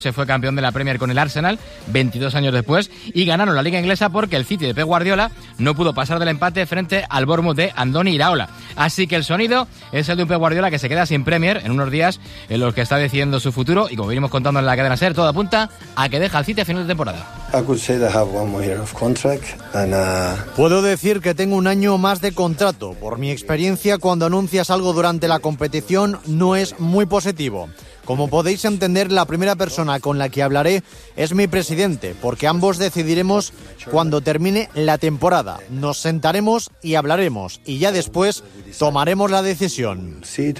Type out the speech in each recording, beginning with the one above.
Se fue campeón de la Premier con el Arsenal 22 años después y ganaron la Liga Inglesa porque el City de Pep Guardiola no pudo pasar del empate frente al Bournemouth de Andoni Iraola. Así que el sonido es el de un Pep Guardiola que se queda sin Premier en unos días en los que está decidiendo su futuro y como venimos contando en la cadena SER, todo apunta a que deja el City a final de temporada. Puedo decir que tengo un año más de contrato. Por mi experiencia, cuando anuncias algo durante la competición no es muy positivo. Como podéis entender, la primera persona con la que hablaré es mi presidente, porque ambos decidiremos cuando termine la temporada. Nos sentaremos y hablaremos, y ya después tomaremos la decisión.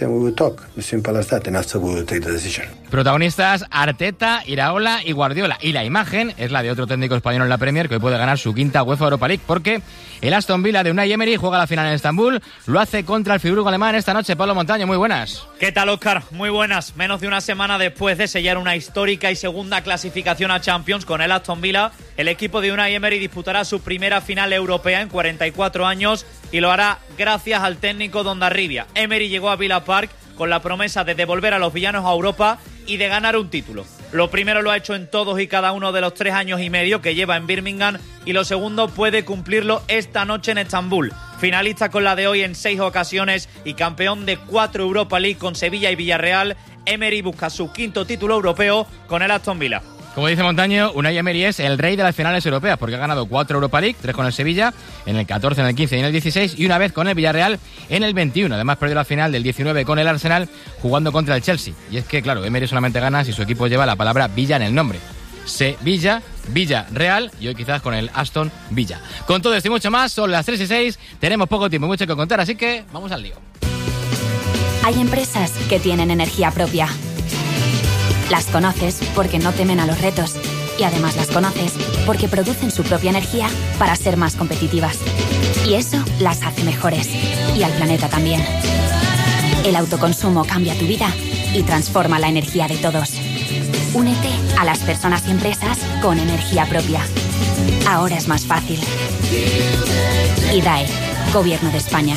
Protagonistas Arteta, Iraola y Guardiola. Y la imagen es la de otro técnico español en la Premier que hoy puede ganar su quinta UEFA Europa League, porque el Aston Villa de Unai Emery juega la final en Estambul. Lo hace contra el Friburgo alemán esta noche. Pablo Montaño, muy buenas. ¿Qué tal, Óscar? Muy buenas. Menos de una semana después de sellar una histórica y segunda clasificación a Champions con el Aston Villa, el equipo de Unai Emery disputará su primera final europea en 44 años y lo hará gracias al técnico Dondarribia. Emery llegó a Villa Park con la promesa de devolver a los villanos a Europa y de ganar un título. Lo primero lo ha hecho en todos y cada uno de los 3 años y medio que lleva en Birmingham y lo segundo puede cumplirlo esta noche en Estambul. Finalista con la de hoy en 6 ocasiones y campeón de 4 Europa League con Sevilla y Villarreal, Emery busca su quinto título europeo con el Aston Villa. Como dice Montaño, Unai Emery es el rey de las finales europeas porque ha ganado 4 Europa League, 3 con el Sevilla, en el 14, en el 15 y en el 16 y una vez con el Villarreal en el 21. Además perdió la final del 19 con el Arsenal jugando contra el Chelsea. Y es que, claro, Emery solamente gana si su equipo lleva la palabra Villa en el nombre. Sevilla, Villarreal y hoy quizás con el Aston Villa. Con todo esto y mucho más, son las 3:06, tenemos poco tiempo y mucho que contar, así que vamos al lío. Hay empresas que tienen energía propia. Las conoces porque no temen a los retos y además las conoces porque producen su propia energía para ser más competitivas. Y eso las hace mejores y al planeta también. El autoconsumo cambia tu vida y transforma la energía de todos. Únete a las personas y empresas con energía propia. Ahora es más fácil. IDAE, Gobierno de España.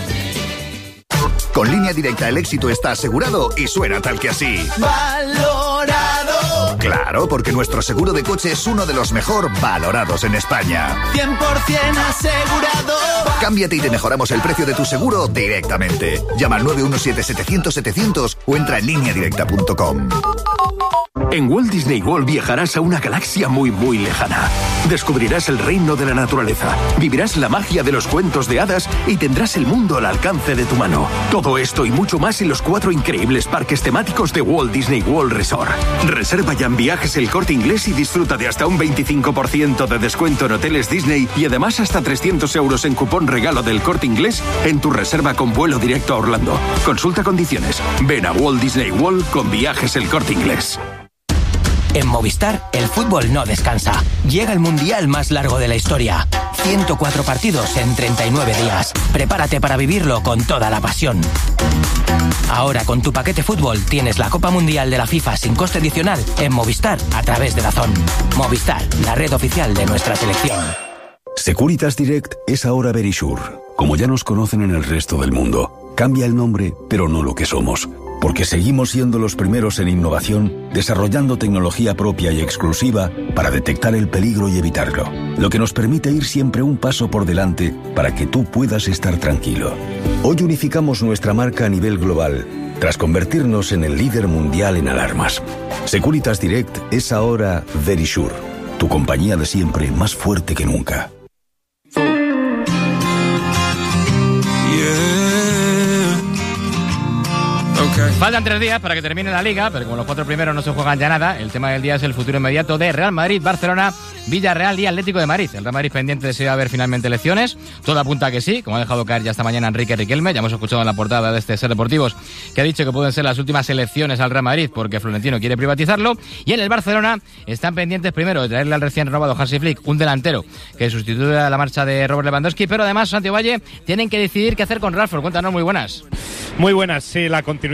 Con Línea Directa el éxito está asegurado y suena tal que así. ¡Valorado! Claro, porque nuestro seguro de coche es uno de los mejor valorados en España. 100% asegurado. Cámbiate y te mejoramos el precio de tu seguro directamente. Llama al 917-700-700 o entra en lineadirecta.com. En Walt Disney World viajarás a una galaxia muy, muy lejana. Descubrirás el reino de la naturaleza, vivirás la magia de los cuentos de hadas y tendrás el mundo al alcance de tu mano. Todo esto y mucho más en los 4 increíbles parques temáticos de Walt Disney World Resort. Reserva ya en Viajes El Corte Inglés y disfruta de hasta un 25% de descuento en hoteles Disney y además hasta 300 euros en cupón regalo del Corte Inglés en tu reserva con vuelo directo a Orlando. Consulta condiciones. Ven a Walt Disney World con Viajes El Corte Inglés. En Movistar, el fútbol no descansa. Llega el mundial más largo de la historia. 104 partidos en 39 días. Prepárate para vivirlo con toda la pasión. Ahora, con tu paquete fútbol, tienes la Copa Mundial de la FIFA sin coste adicional en Movistar a través de DAZN. Movistar, la red oficial de nuestra selección. Securitas Direct es ahora Verisure. Como ya nos conocen en el resto del mundo, cambia el nombre, pero no lo que somos. Porque seguimos siendo los primeros en innovación, desarrollando tecnología propia y exclusiva para detectar el peligro y evitarlo. Lo que nos permite ir siempre un paso por delante para que tú puedas estar tranquilo. Hoy unificamos nuestra marca a nivel global, tras convertirnos en el líder mundial en alarmas. Securitas Direct es ahora Verisure, tu compañía de siempre más fuerte que nunca. Faltan 3 días para que termine la Liga, pero como los 4 primeros no se juegan ya nada, el tema del día es el futuro inmediato de Real Madrid, Barcelona, Villarreal y Atlético de Madrid. El Real Madrid pendiente de si va a haber finalmente elecciones. Todo apunta a que sí, como ha dejado caer ya esta mañana Enrique Riquelme. Ya hemos escuchado en la portada de este Ser Deportivos que ha dicho que pueden ser las últimas elecciones al Real Madrid porque Florentino quiere privatizarlo. Y en el Barcelona están pendientes primero de traerle al recién renovado Hansi Flick un delantero que sustituya la marcha de Robert Lewandowski, pero además Santiago Valle tienen que decidir qué hacer con Rashford. Cuéntanos, muy buenas. Muy buenas, sí, la continuidad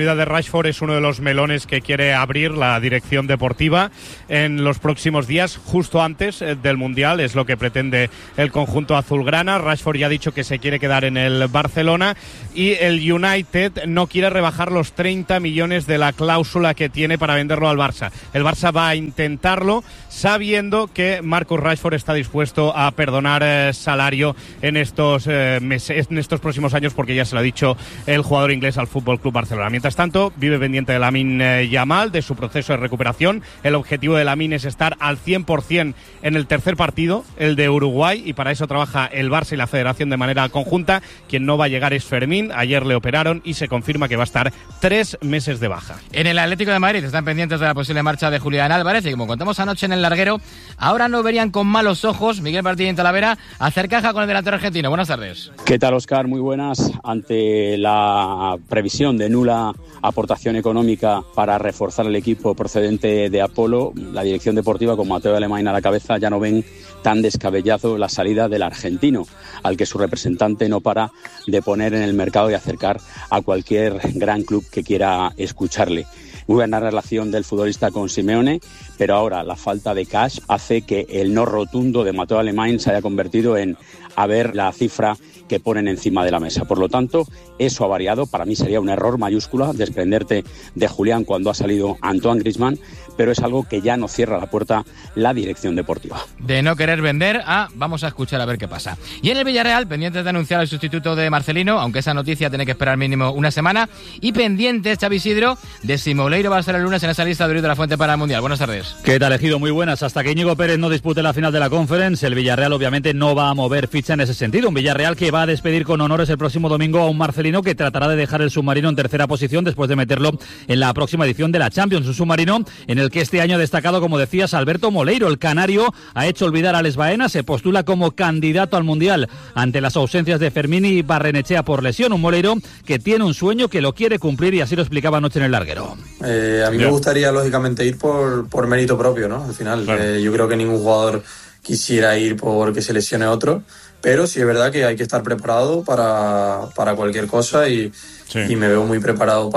salida de Rashford es uno de los melones que quiere abrir la dirección deportiva en los próximos días, justo antes del Mundial, es lo que pretende el conjunto azulgrana. Rashford ya ha dicho que se quiere quedar en el Barcelona y el United no quiere rebajar los 30 millones de la cláusula que tiene para venderlo al Barça. El Barça va a intentarlo sabiendo que Marcus Rashford está dispuesto a perdonar salario en estos meses, en estos próximos años, porque ya se lo ha dicho el jugador inglés al Fútbol Club Barcelona. Mientras tanto, vive pendiente de Lamine Yamal, de su proceso de recuperación. El objetivo de Lamine es estar al 100% en el tercer partido, el de Uruguay, y para eso trabaja el Barça y la Federación de manera conjunta. Quien no va a llegar es Fermín. Ayer le operaron y se confirma que va a estar 3 meses de baja. En el Atlético de Madrid están pendientes de la posible marcha de Julián Álvarez y, como contamos anoche en el larguero, ahora no verían con malos ojos Miguel Martín Talavera hacer caja con el delantero argentino. Buenas tardes. ¿Qué tal, Óscar? Muy buenas. Ante la previsión de nula aportación económica para reforzar el equipo procedente de Apolo, la dirección deportiva, con Mateo Alemán a la cabeza, ya no ven tan descabellado la salida del argentino, al que su representante no para de poner en el mercado y acercar a cualquier gran club que quiera escucharle. Muy buena relación del futbolista con Simeone, pero ahora la falta de cash hace que el no rotundo de Mateo Alemán se haya convertido en a ver la cifra que ponen encima de la mesa. Por lo tanto, eso ha variado. Para mí sería un error mayúscula desprenderte de Julián cuando ha salido Antoine Griezmann, pero es algo que ya no cierra la puerta la dirección deportiva. De no querer vender a vamos a escuchar a ver qué pasa. Y en el Villarreal, pendientes de anunciar el sustituto de Marcelino, aunque esa noticia tiene que esperar mínimo una semana, y pendientes, Xavi Isidro, de si Moleiro va a ser el lunes en esa lista de Luis de la Fuente para el Mundial. Buenas tardes. ¿Qué tal, Ejido? Muy buenas. Hasta que Íñigo Pérez no dispute la final de la Conference, el Villarreal obviamente no va a mover ficha en ese sentido. Un Villarreal que va a despedir con honores el próximo domingo a un Marcelino que tratará de dejar el submarino en tercera posición después de meterlo en la próxima edición de la Champions. Un submarino en el que este año ha destacado, como decías, Alberto Moleiro. El canario ha hecho olvidar a Alex Baena, se postula como candidato al Mundial ante las ausencias de Fermín y Barrenechea por lesión. Un Moleiro que tiene un sueño, que lo quiere cumplir, y así lo explicaba anoche en el larguero. A mí me gustaría, lógicamente, ir por mérito propio, ¿no? Al final, claro. Yo creo que ningún jugador quisiera ir porque se lesione otro, pero sí es verdad que hay que estar preparado para cualquier cosa y me veo muy preparado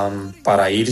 para ir.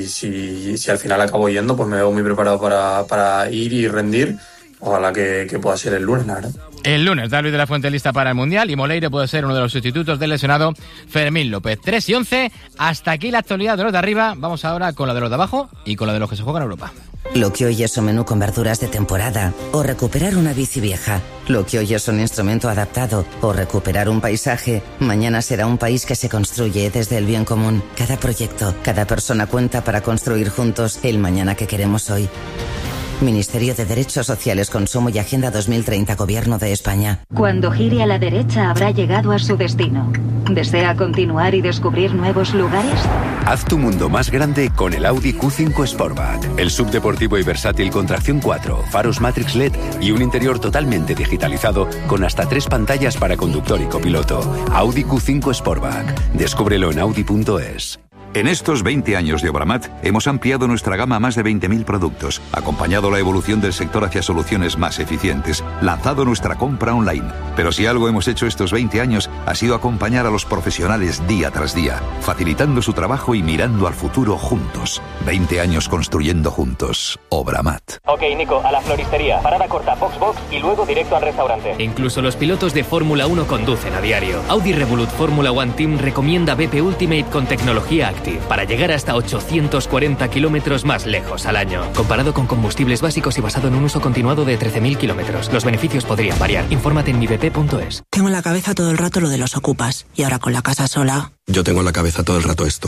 Si al final acabo yendo, pues me veo muy preparado para ir y rendir. Ojalá que pueda ser el lunes, la verdad. El lunes, Luis de la Fuente lista para el Mundial, y Moleiro puede ser uno de los sustitutos del lesionado Fermín López. 3:11, hasta aquí la actualidad de los de arriba. Vamos ahora con la de los de abajo y con la de los que se juegan en Europa. Lo que hoy es un menú con verduras de temporada o recuperar una bici vieja. Lo que hoy es un instrumento adaptado o recuperar un paisaje, mañana será un país que se construye desde el bien común. Cada proyecto, cada persona cuenta para construir juntos el mañana que queremos hoy. Ministerio de Derechos Sociales, Consumo y Agenda 2030, Gobierno de España. Cuando gire a la derecha habrá llegado a su destino. ¿Desea continuar y descubrir nuevos lugares? Haz tu mundo más grande con el Audi Q5 Sportback. El subdeportivo y versátil con tracción 4, faros Matrix LED y un interior totalmente digitalizado con hasta 3 pantallas para conductor y copiloto. Audi Q5 Sportback. Descúbrelo en Audi.es. En estos 20 años de Obramat hemos ampliado nuestra gama a más de 20.000 productos, acompañado la evolución del sector hacia soluciones más eficientes, lanzado nuestra compra online. Pero si algo hemos hecho estos 20 años ha sido acompañar a los profesionales día tras día, facilitando su trabajo y mirando al futuro juntos. 20 años construyendo juntos. Obramat. Ok, Nico, a la floristería. Parada corta, box y luego directo al restaurante. Incluso los pilotos de Fórmula 1 conducen a diario. Audi Revolut Fórmula One Team recomienda BP Ultimate con tecnología Active para llegar hasta 840 kilómetros más lejos al año. Comparado con combustibles básicos y basado en un uso continuado de 13.000 kilómetros. Los beneficios podrían variar. Infórmate en mibp.es. Tengo en la cabeza todo el rato lo de los ocupas. Y ahora con la casa sola... Yo tengo en la cabeza todo el rato esto.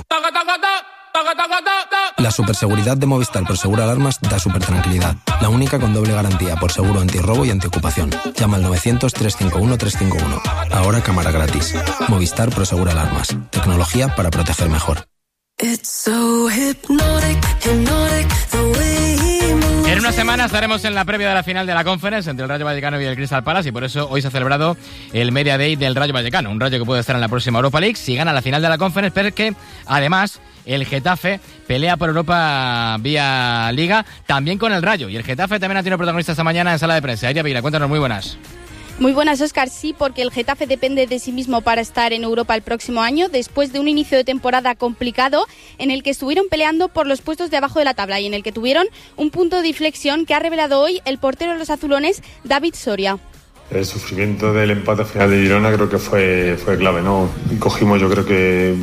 La superseguridad de Movistar por Seguro Alarmas da supertranquilidad. La única con doble garantía por seguro antirrobo y antiocupación. Llama al 900-351-351. Ahora cámara gratis. Movistar Pro Seguro Alarmas. Tecnología para proteger mejor. En una semana estaremos en la previa de la final de la Conference entre el Rayo Vallecano y el Crystal Palace, y por eso hoy se ha celebrado el Media Day del Rayo Vallecano. Un Rayo que puede estar en la próxima Europa League si gana la final de la Conference, pero que además el Getafe pelea por Europa vía Liga, también con el Rayo. Y el Getafe también ha tenido protagonista esta mañana en sala de prensa. Iria Vila, cuéntanos, muy buenas. Muy buenas, Óscar. Sí, porque el Getafe depende de sí mismo para estar en Europa el próximo año, después de un inicio de temporada complicado en el que estuvieron peleando por los puestos de abajo de la tabla y en el que tuvieron un punto de inflexión que ha revelado hoy el portero de los azulones, David Soria. El sufrimiento del empate final de Girona creo que fue clave, ¿no? Cogimos, yo creo que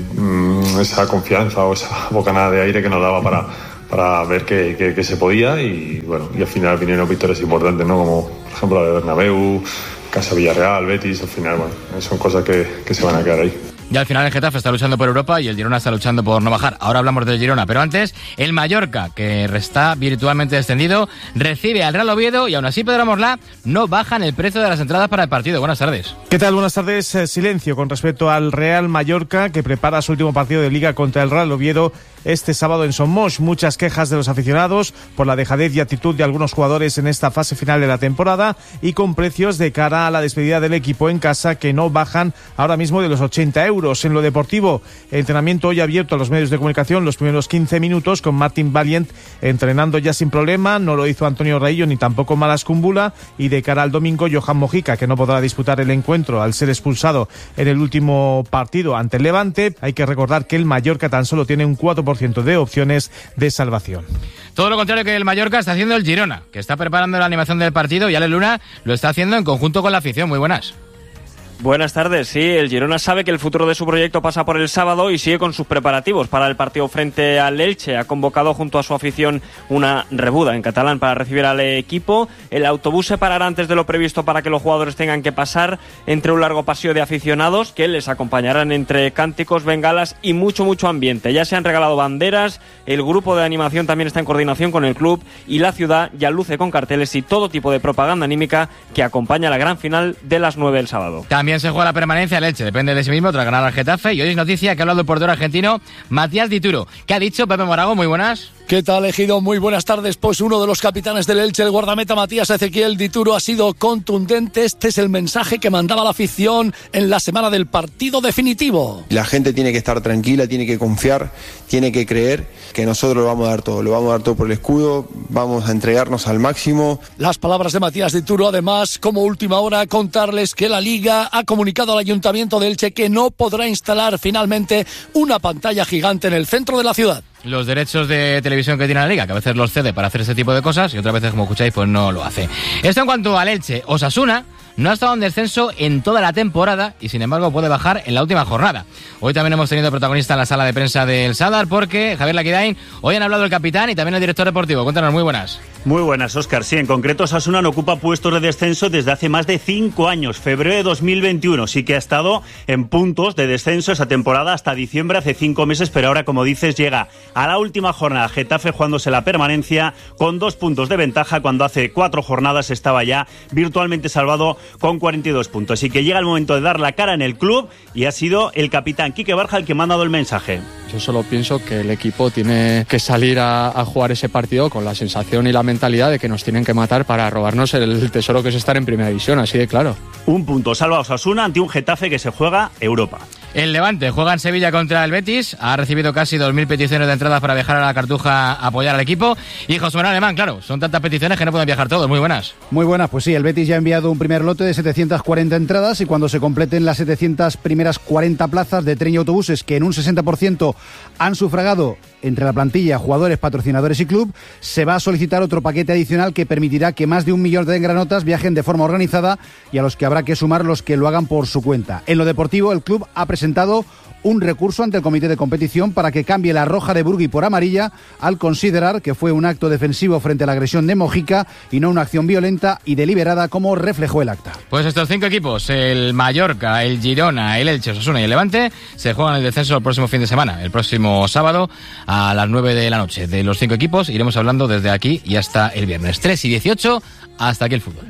esa confianza o esa bocanada de aire que nos daba para ver que se podía y bueno, y al final vinieron victorias importantes, ¿no? Como por ejemplo la de Bernabéu, Casa Villarreal, Betis. Al final, bueno, son cosas que se van a quedar ahí. Y al final el Getafe está luchando por Europa y el Girona está luchando por no bajar. Ahora hablamos del Girona, pero antes el Mallorca, que está virtualmente descendido, recibe al Real Oviedo y aún así Pedro Morlá no bajan el precio de las entradas para el partido. Buenas tardes. ¿Qué tal? Buenas tardes. Silencio con respecto al Real Mallorca, que prepara su último partido de Liga contra el Real Oviedo este sábado en Somos. Muchas quejas de los aficionados por la dejadez y actitud de algunos jugadores en esta fase final de la temporada y con precios de cara a la despedida del equipo en casa que no bajan ahora mismo de los 80 euros. En lo deportivo, entrenamiento hoy abierto a los medios de comunicación los primeros 15 minutos con Martin Valiant entrenando ya sin problema. No lo hizo Antonio Raillo ni tampoco Malas Cumbula, y de cara al domingo Johan Mojica, que no podrá disputar el encuentro al ser expulsado en el último partido ante el Levante. Hay que recordar que el Mallorca tan solo tiene un 4% de opciones de salvación. Todo lo contrario que el Mallorca está haciendo el Girona, que está preparando la animación del partido, y Ale Luna lo está haciendo en conjunto con la afición. Muy buenas. Buenas tardes. Sí, el Girona sabe que el futuro de su proyecto pasa por el sábado y sigue con sus preparativos para el partido frente al Elche. Ha convocado junto a su afición una rebuda en catalán para recibir al equipo. El autobús se parará antes de lo previsto para que los jugadores tengan que pasar entre un largo pasillo de aficionados que les acompañarán entre cánticos, bengalas y mucho ambiente. Ya se han regalado banderas, el grupo de animación también está en coordinación con el club y la ciudad ya luce con carteles y todo tipo de propaganda anímica que acompaña la gran final de las 9 del sábado. También se juega la permanencia el Elche, depende de sí mismo tras ganar al Getafe, y hoy es noticia que ha hablado el portero argentino Matías Dituro. ¿Qué ha dicho Pepe Morago? Muy buenas. ¿Qué tal, Ejido? Muy buenas tardes. Pues uno de los capitanes del Elche, el guardameta Matías Ezequiel Dituro, ha sido contundente. Este es el mensaje que mandaba la afición en la semana del partido definitivo. La gente tiene que estar tranquila, tiene que confiar, tiene que creer que nosotros lo vamos a dar todo por el escudo, vamos a entregarnos al máximo. Las palabras de Matías Dituro, además, como última hora, contarles que la Liga ha comunicado al Ayuntamiento de Elche que no podrá instalar finalmente una pantalla gigante en el centro de la ciudad. Los derechos de televisión que tiene la Liga, que a veces los cede para hacer ese tipo de cosas y otras veces, como escucháis, pues no lo hace. Esto en cuanto al Elche. Osasuna no ha estado en descenso en toda la temporada y sin embargo puede bajar en la última jornada. Hoy también hemos tenido protagonista en la sala de prensa del Sadar porque Javier Laquidain, hoy han hablado el capitán y también el director deportivo. Cuéntanos, muy buenas. Muy buenas, Óscar. Sí, en concreto Osasuna no ocupa puestos de descenso desde hace más de 5 años. Febrero de 2021 sí que ha estado en puntos de descenso esa temporada hasta diciembre, hace 5 meses, pero ahora, como dices, llega a la última jornada. Getafe jugándose la permanencia con 2 puntos de ventaja cuando hace 4 jornadas estaba ya virtualmente salvado con 42 puntos. Así que llega el momento de dar la cara en el club y ha sido el capitán Quique Barja el que me ha dado el mensaje. Yo solo pienso que el equipo tiene que salir a jugar ese partido con la sensación y la mentalidad de que nos tienen que matar para robarnos el tesoro que es estar en primera división, así de claro. 1 punto salva a Osasuna ante un Getafe que se juega Europa. El Levante juega en Sevilla contra el Betis, ha recibido casi 2.000 peticiones de entradas para viajar a la Cartuja a apoyar al equipo. Y José Manuel Alemán, claro, son tantas peticiones que no pueden viajar todos. Muy buenas. Muy buenas, pues sí, el Betis ya ha enviado un primer lote de 740 entradas y cuando se completen las 700 primeras 40 plazas de tren y autobuses que en un 60% han sufragado entre la plantilla, jugadores, patrocinadores y club, se va a solicitar otro paquete adicional que permitirá que más de 1 millón de engranotas viajen de forma organizada y a los que habrá que sumar los que lo hagan por su cuenta. En lo deportivo, el club ha presentado un recurso ante el comité de competición para que cambie la roja de Burgui por amarilla al considerar que fue un acto defensivo frente a la agresión de Mojica y no una acción violenta y deliberada como reflejó el acta. Pues estos 5 equipos, el Mallorca, el Girona, el Elche, Osasuna y el Levante, se juegan el descenso el próximo fin de semana, el próximo sábado a las 9 de la noche. De los 5 equipos iremos hablando desde aquí y hasta el viernes. 3 y 18, hasta aquí el fútbol.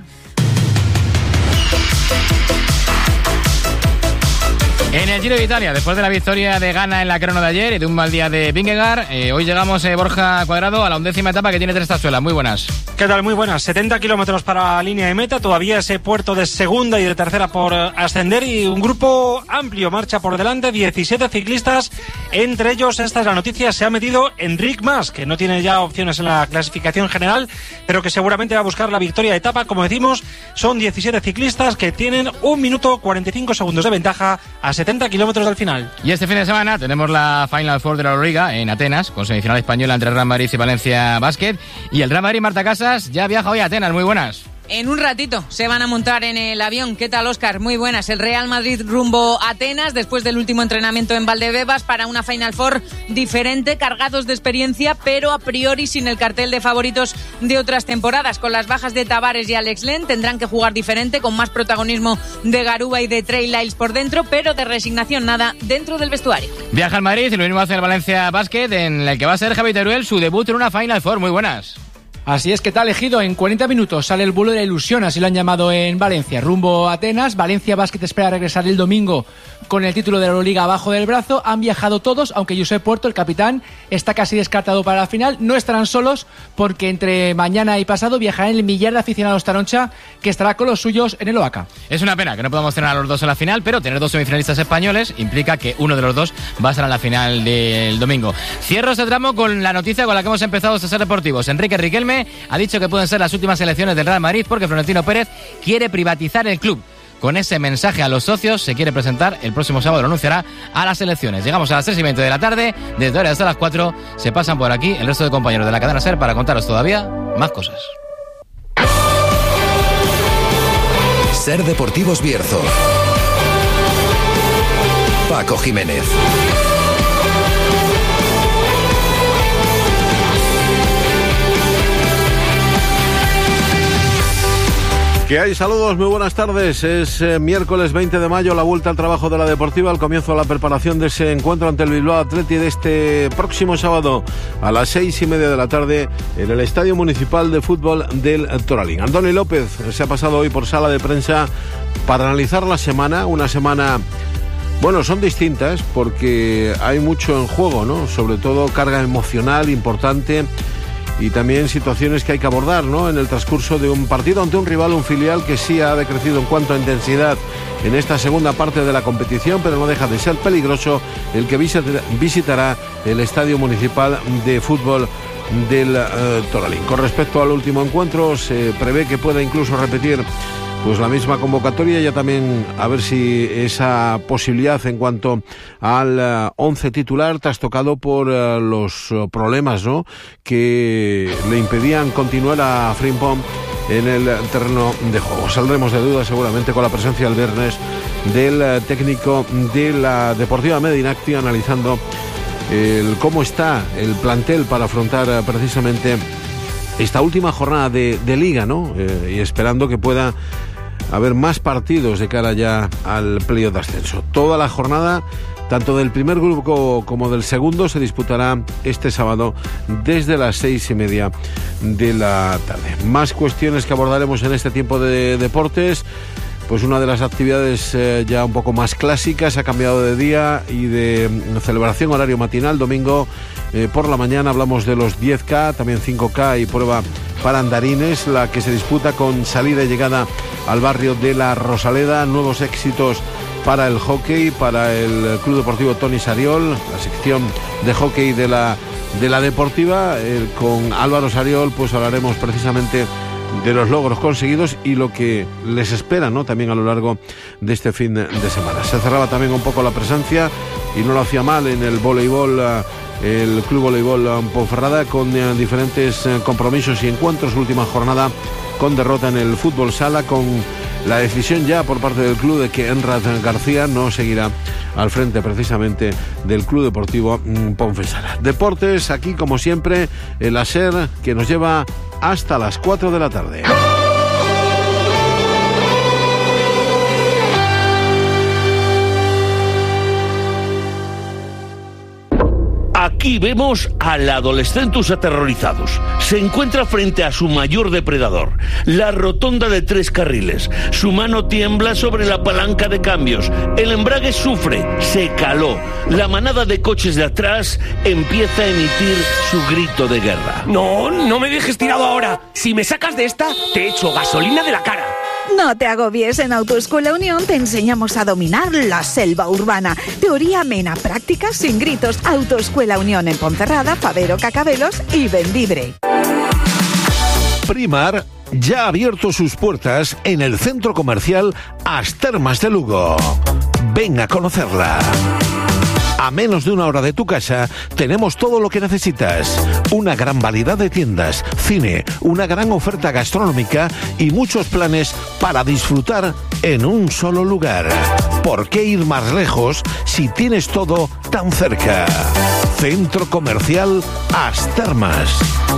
En el Giro de Italia, después de la victoria de Ganna en la crono de ayer y de un mal día de Vingegaard, hoy llegamos, Borja Cuadrado, a la 11ª etapa que tiene 3 tazuelas. Muy buenas. ¿Qué tal? Muy buenas. 70 kilómetros para la línea de meta, todavía ese puerto de segunda y de tercera por ascender y un grupo amplio marcha por delante, 17 ciclistas Entre ellos, esta es la noticia, se ha metido Enric Mas, que no tiene ya opciones en la clasificación general, pero que seguramente va a buscar la victoria de etapa. Como decimos, son 17 ciclistas que tienen 1 minuto 45 segundos de ventaja a 70 kilómetros del final. Y este fin de semana tenemos la Final Four de la Euroliga en Atenas, con semifinal española entre Real Madrid y Valencia Basket. Y el Real Madrid, Marta Casas, ya viaja hoy a Atenas. Muy buenas. En un ratito se van a montar en el avión. ¿Qué tal, Óscar? Muy buenas. El Real Madrid rumbo a Atenas después del último entrenamiento en Valdebebas para una Final Four diferente, cargados de experiencia, pero a priori sin el cartel de favoritos de otras temporadas. Con las bajas de Tavares y Alex Len tendrán que jugar diferente, con más protagonismo de Garuba y de Trey Lyles por dentro, pero de resignación nada dentro del vestuario. Viaja al Madrid y lo mismo hace el Valencia Basket, en el que va a ser Javi Teruel su debut en una Final Four. Muy buenas. Así es que tal elegido, en 40 minutos sale el vuelo de la ilusión, así lo han llamado en Valencia, rumbo a Atenas. Valencia Basket espera regresar el domingo con el título de la Euroliga abajo del brazo. Han viajado todos, aunque Josep Puerto, el capitán, está casi descartado para la final. No estarán solos porque entre mañana y pasado viajarán el millar de aficionados Taroncha, que estará con los suyos en el OACA. Es una pena que no podamos tener a los dos en la final, pero tener dos semifinalistas españoles implica que uno de los dos va a estar en la final del domingo. Cierro este tramo con la noticia con la que hemos empezado estos deportivos. Enrique Riquelme ha dicho que pueden ser las últimas elecciones del Real Madrid porque Florentino Pérez quiere privatizar el club. Con ese mensaje a los socios se quiere presentar el próximo sábado, lo anunciará a las elecciones. Llegamos a las 3:20 de la tarde, desde ahora hasta las 4 se pasan por aquí el resto de compañeros de la cadena SER para contaros todavía más cosas. SER Deportivos Bierzo. Paco Jiménez. ¿Qué hay? Saludos, muy buenas tardes. Es miércoles 20 de mayo, la vuelta al trabajo de la Deportiva, al comienzo de la preparación de ese encuentro ante el Bilbao Athletic de este próximo sábado a las 6:30 de la tarde en el Estadio Municipal de Fútbol del Toralín. Andoni López se ha pasado hoy por sala de prensa para analizar la semana, una semana... Bueno, son distintas porque hay mucho en juego, ¿no? Sobre todo carga emocional importante y también situaciones que hay que abordar, ¿no? En el transcurso de un partido ante un rival, un filial que sí ha decrecido en cuanto a intensidad en esta segunda parte de la competición, pero no deja de ser peligroso el que visitará el Estadio Municipal de Fútbol del Toralín. Con respecto al último encuentro, se prevé que pueda incluso repetir pues la misma convocatoria, ya también a ver si esa posibilidad en cuanto al 11 titular, trastocado por los problemas, ¿no?, que le impedían continuar a Frimpong en el terreno de juego. Saldremos de duda seguramente con la presencia el viernes del técnico de la Deportiva Medinacti, analizando cómo está el plantel para afrontar precisamente esta última jornada de Liga, ¿no? Y esperando que pueda haber más partidos de cara ya al playoff de ascenso. Toda la jornada, tanto del primer grupo como del segundo, se disputará este sábado desde las 6:30 de la tarde. Más cuestiones que abordaremos en este tiempo de deportes. Pues una de las actividades ya un poco más clásicas ha cambiado de día y de celebración, horario matinal. Domingo por la mañana hablamos de los 10K, también 5K y prueba para andarines, la que se disputa con salida y llegada al barrio de La Rosaleda. Nuevos éxitos para el hockey, para el Club Deportivo Toni Sariol, la sección de hockey de la Deportiva. Con Álvaro Sariol pues hablaremos precisamente de los logros conseguidos y lo que les espera, ¿no?, también a lo largo de este fin de semana. Se cerraba también un poco la presencia, y no lo hacía mal, en el voleibol, el Club Voleibol Ponferrada, con diferentes compromisos y encuentros. Última jornada con derrota en el fútbol sala, con la decisión ya por parte del club de que Enrad García no seguirá al frente precisamente del Club Deportivo Ponferrada. Deportes, aquí como siempre el SER, que nos lleva hasta las 4 de la tarde. Aquí vemos al adolescentus aterrorizados. Se encuentra frente a su mayor depredador, la rotonda de 3 carriles. Su mano tiembla sobre la palanca de cambios. El embrague sufre, se caló. La manada de coches de atrás empieza a emitir su grito de guerra. No me dejes tirado ahora. Si me sacas de esta, te echo gasolina de la cara. No te agobies, en Autoescuela Unión te enseñamos a dominar la selva urbana. Teoría amena, práctica sin gritos. Autoescuela Unión en Ponferrada, Fabero, Cacabelos y Bembibre. Primar ya ha abierto sus puertas en el centro comercial As Termas de Lugo. Ven a conocerla. A menos de una hora de tu casa tenemos todo lo que necesitas. Una gran variedad de tiendas, cine, una gran oferta gastronómica y muchos planes para disfrutar en un solo lugar. ¿Por qué ir más lejos si tienes todo tan cerca? Centro Comercial As Termas.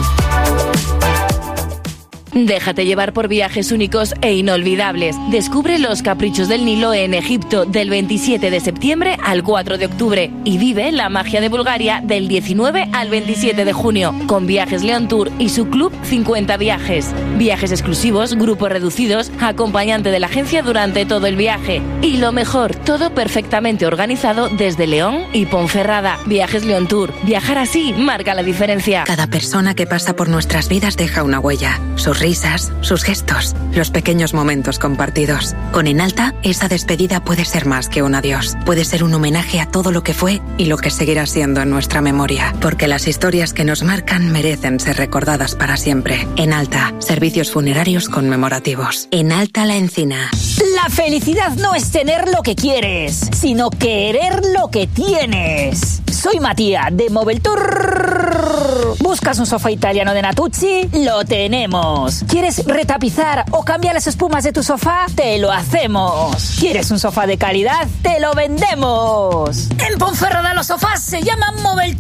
Déjate llevar por viajes únicos e inolvidables. Descubre los caprichos del Nilo en Egipto del 27 de septiembre al 4 de octubre y vive la magia de Bulgaria del 19 al 27 de junio con Viajes León Tour y su club 50 viajes. Viajes exclusivos, grupos reducidos, acompañante de la agencia durante todo el viaje. Y lo mejor, todo perfectamente organizado desde León y Ponferrada. Viajes León Tour. Viajar así marca la diferencia. Cada persona que pasa por nuestras vidas deja una huella. Sus risas, sus gestos, los pequeños momentos compartidos. Con Enalta, esa despedida puede ser más que un adiós. Puede ser un homenaje a todo lo que fue y lo que seguirá siendo en nuestra memoria. Porque las historias que nos marcan merecen ser recordadas para siempre. Enalta, servicios funerarios conmemorativos. Enalta La Encina. La felicidad no es tener lo que quieres, sino querer lo que tienes. Soy Matías de Mobile Tour. ¿Buscas un sofá italiano de Natuzzi? Lo tenemos. ¿Quieres retapizar o cambiar las espumas de tu sofá? Te lo hacemos. ¿Quieres un sofá de calidad? ¡Te lo vendemos! En Ponferrada los sofás se llaman Mobile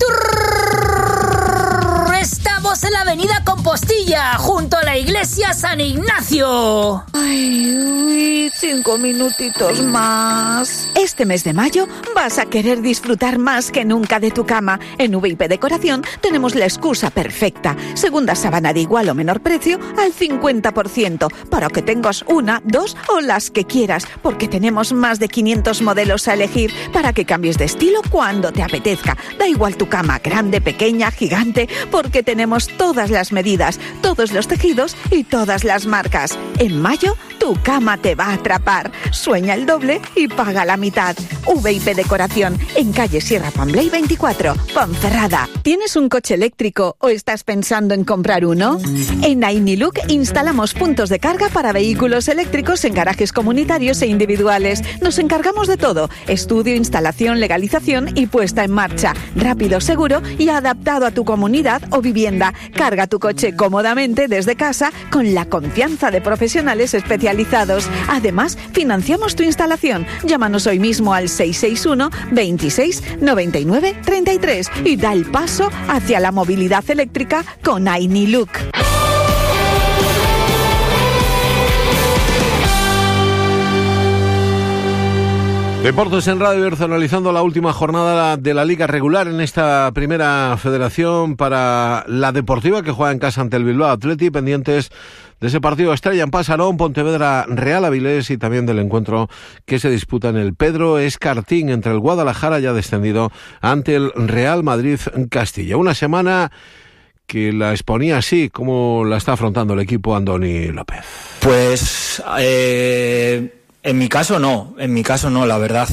Tour. Estamos en la avenida Compostilla, junto a la iglesia San Ignacio. Ay, 5 minutitos más. Este mes de mayo vas a querer disfrutar más que nunca de tu cama. En VIP Decoración tenemos la excusa perfecta. Segunda sábana de igual o menor precio al 50%, para que tengas una, dos o las que quieras, porque tenemos más de 500 modelos a elegir para que cambies de estilo cuando te apetezca. Da igual tu cama, grande, pequeña, gigante, porque tenemos todas las medidas, todos los tejidos y todas las marcas. En mayo, tu cama te va a atrapar. Sueña el doble y paga la mitad. VIP Decoración, en calle Sierra Pambley 24, Ponferrada. ¿Tienes un coche eléctrico o estás pensando en comprar uno? En Ainilook instalamos puntos de carga para vehículos eléctricos en garajes comunitarios e individuales. Nos encargamos de todo: estudio, instalación, legalización y puesta en marcha. Rápido, seguro y adaptado a tu comunidad o vivienda. Carga tu coche cómodamente desde casa con la confianza de profesionales especializados. Además, financiamos tu instalación. Llámanos hoy mismo al 661 26 99 33 y da el paso hacia la movilidad eléctrica con Ainilook. Deportes en Radio Bierzo, analizando la última jornada de la Liga regular en esta primera federación para la Deportiva, que juega en casa ante el Bilbao Athletic, pendientes de ese partido estrella en Pasarón, Pontevedra Real Avilés, y también del encuentro que se disputa en el Pedro Escartín entre el Guadalajara, ya descendido, ante el Real Madrid Castilla. Una semana que la exponía así. ¿Cómo la está afrontando el equipo Andoni López? Pues en mi caso no, la verdad.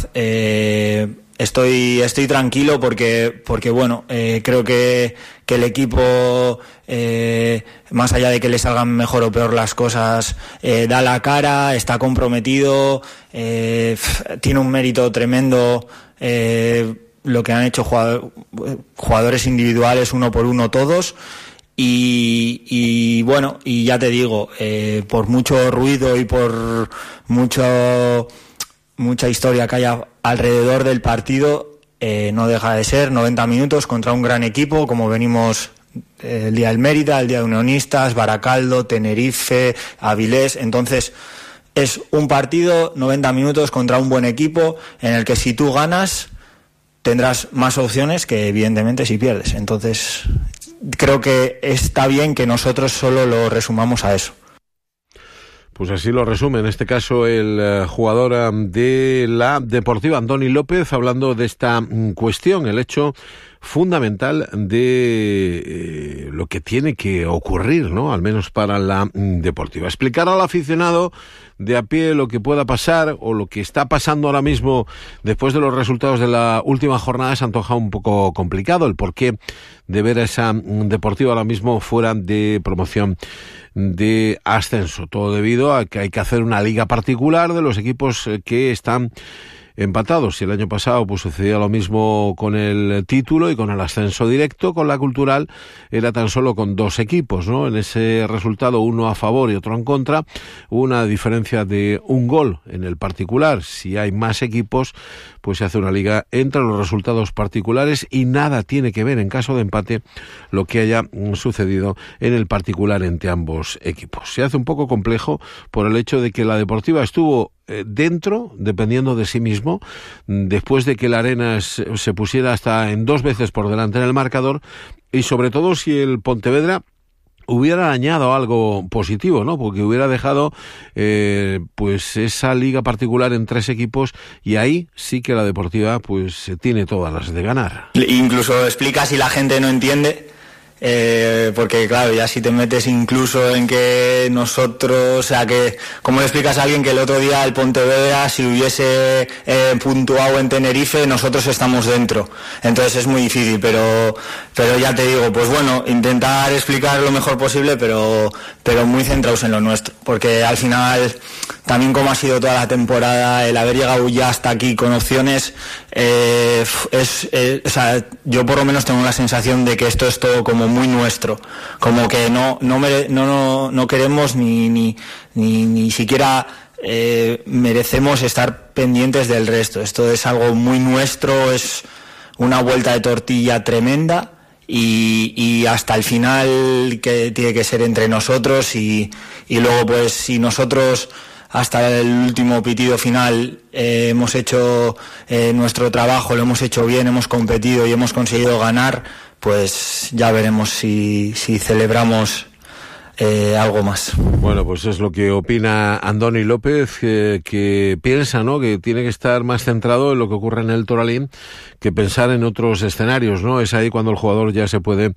Estoy tranquilo porque bueno, creo que el equipo, más allá de que le salgan mejor o peor las cosas, da la cara, está comprometido, tiene un mérito tremendo lo que han hecho jugadores individuales, uno por uno todos. Y bueno, y ya te digo, por mucho ruido y por mucha historia que haya alrededor del partido, no deja de ser 90 minutos contra un gran equipo, como venimos el día del Mérida, el día de Unionistas, Baracaldo, Tenerife, Avilés. Entonces es un partido, 90 minutos contra un buen equipo, en el que si tú ganas tendrás más opciones que evidentemente si pierdes. Entonces creo que está bien que nosotros solo lo resumamos a eso. Pues así lo resume en este caso el jugador de la Deportiva, Andoni López, hablando de esta cuestión, el hecho fundamental de lo que tiene que ocurrir, ¿no? Al menos para la Deportiva. Explicar al aficionado de a pie lo que pueda pasar o lo que está pasando ahora mismo después de los resultados de la última jornada se antoja un poco complicado. El porqué de ver a esa Deportiva ahora mismo fuera de promoción de ascenso. Todo debido a que hay que hacer una liga particular de los equipos que están empatados. Y el año pasado pues sucedía lo mismo con el título y con el ascenso directo. Con la Cultural era tan solo con 2 equipos, ¿no? En ese resultado, uno a favor y otro en contra, una diferencia de 1 gol en el particular. Si hay más equipos, pues se hace una liga entre los resultados particulares y nada tiene que ver, en caso de empate, lo que haya sucedido en el particular entre ambos equipos. Se hace un poco complejo por el hecho de que la Deportiva estuvo dentro, dependiendo de sí mismo, después de que la Arenas se pusiera hasta en 2 veces por delante en el marcador, y sobre todo si el Pontevedra hubiera dañado algo positivo, ¿no? Porque hubiera dejado pues esa liga particular en 3 equipos, y ahí sí que la Deportiva pues tiene todas las de ganar. Incluso explica si la gente no entiende. Porque claro, ya si te metes incluso en que nosotros, o sea, que ¿cómo le explicas a alguien que el otro día el Pontevedra, si hubiese puntuado en Tenerife, nosotros estamos dentro? Entonces es muy difícil, pero ya te digo, pues bueno, intentar explicar lo mejor posible, pero muy centrados en lo nuestro, porque al final, también como ha sido toda la temporada, el haber llegado ya hasta aquí con opciones, o sea, yo por lo menos tengo la sensación de que esto es todo como muy nuestro, como que no queremos ni siquiera merecemos estar pendientes del resto. Esto es algo muy nuestro, es una vuelta de tortilla tremenda, y hasta el final que tiene que ser entre nosotros, y luego pues si nosotros hasta el último pitido final hemos hecho nuestro trabajo, lo hemos hecho bien, hemos competido y hemos conseguido ganar, pues ya veremos si celebramos algo más. Bueno, pues es lo que opina Andoni López, que piensa, ¿no?, que tiene que estar más centrado en lo que ocurre en el Toralín que pensar en otros escenarios, ¿no? Es ahí cuando el jugador ya se puede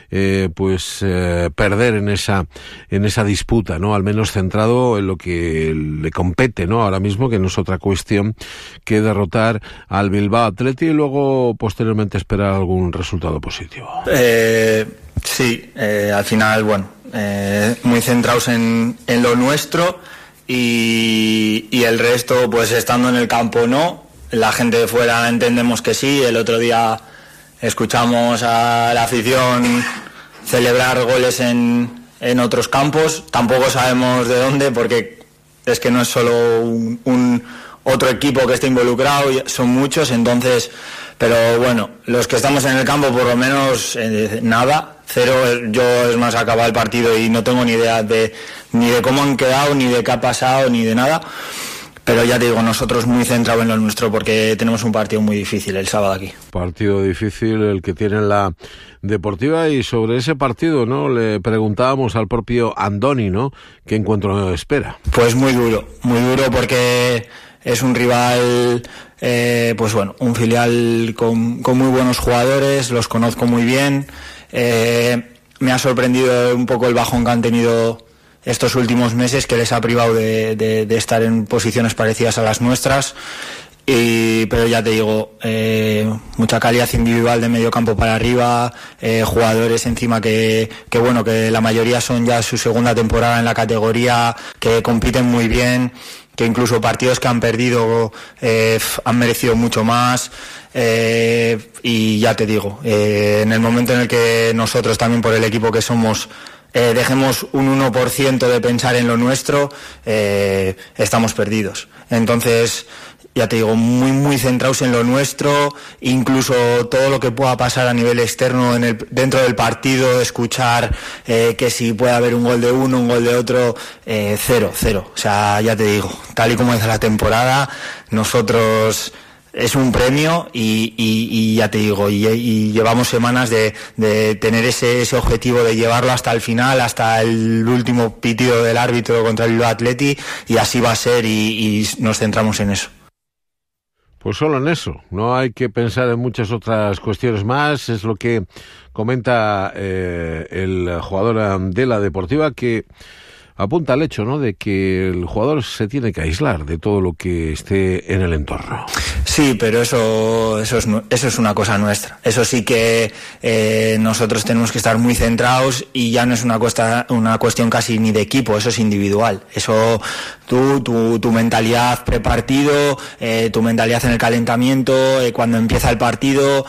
perder en esa disputa, ¿no? Al menos centrado en lo que le compete, ¿no? Ahora mismo, que no es otra cuestión que derrotar al Bilbao Athletic y luego posteriormente esperar algún resultado positivo. Sí, al final, bueno, muy centrados en lo nuestro, y el resto, pues estando en el campo no. La gente de fuera entendemos que sí. El otro día escuchamos a la afición celebrar goles en otros campos. Tampoco sabemos de dónde, porque es que no es solo un otro equipo que esté involucrado, son muchos, entonces, pero bueno, los que estamos en el campo por lo menos nada, 0. Yo es más, acaba el partido y no tengo ni idea ni de cómo han quedado, ni de qué ha pasado, ni de nada. Pero ya te digo, nosotros muy centrados en lo nuestro, porque tenemos un partido muy difícil el sábado aquí. Partido difícil el que tiene la Deportiva, y sobre ese partido, ¿no?, le preguntábamos al propio Andoni, ¿no?, ¿qué encuentro espera? Pues muy duro porque es un rival, pues bueno, un filial con muy buenos jugadores, los conozco muy bien. Me ha sorprendido un poco el bajón que han tenido estos últimos meses, que les ha privado de estar en posiciones parecidas a las nuestras, pero ya te digo, mucha calidad individual de medio campo para arriba, jugadores encima que bueno, que la mayoría son ya su segunda temporada en la categoría, que compiten muy bien, que incluso partidos que han perdido han merecido mucho más. Y ya te digo, en el momento en el que nosotros también, por el equipo que somos, dejemos un 1% de pensar en lo nuestro, estamos perdidos. Entonces, ya te digo, muy muy centrados en lo nuestro, incluso todo lo que pueda pasar a nivel externo dentro del partido, escuchar que si puede haber un gol de uno, un gol de otro, 0. O sea, ya te digo, tal y como es la temporada, nosotros es un premio, y ya te digo, y llevamos semanas de tener ese objetivo de llevarlo hasta el final, hasta el último pitido del árbitro contra el Bilbao Athletic, y así va a ser, y nos centramos en eso. Pues solo en eso, no hay que pensar en muchas otras cuestiones más, es lo que comenta el jugador de la Deportiva, que apunta al hecho, ¿no?, de que el jugador se tiene que aislar de todo lo que esté en el entorno. Sí, pero eso es una cosa nuestra. Eso sí que nosotros tenemos que estar muy centrados y ya no es una cuestión casi ni de equipo, eso es individual. Eso tu mentalidad prepartido, tu mentalidad en el calentamiento, cuando empieza el partido,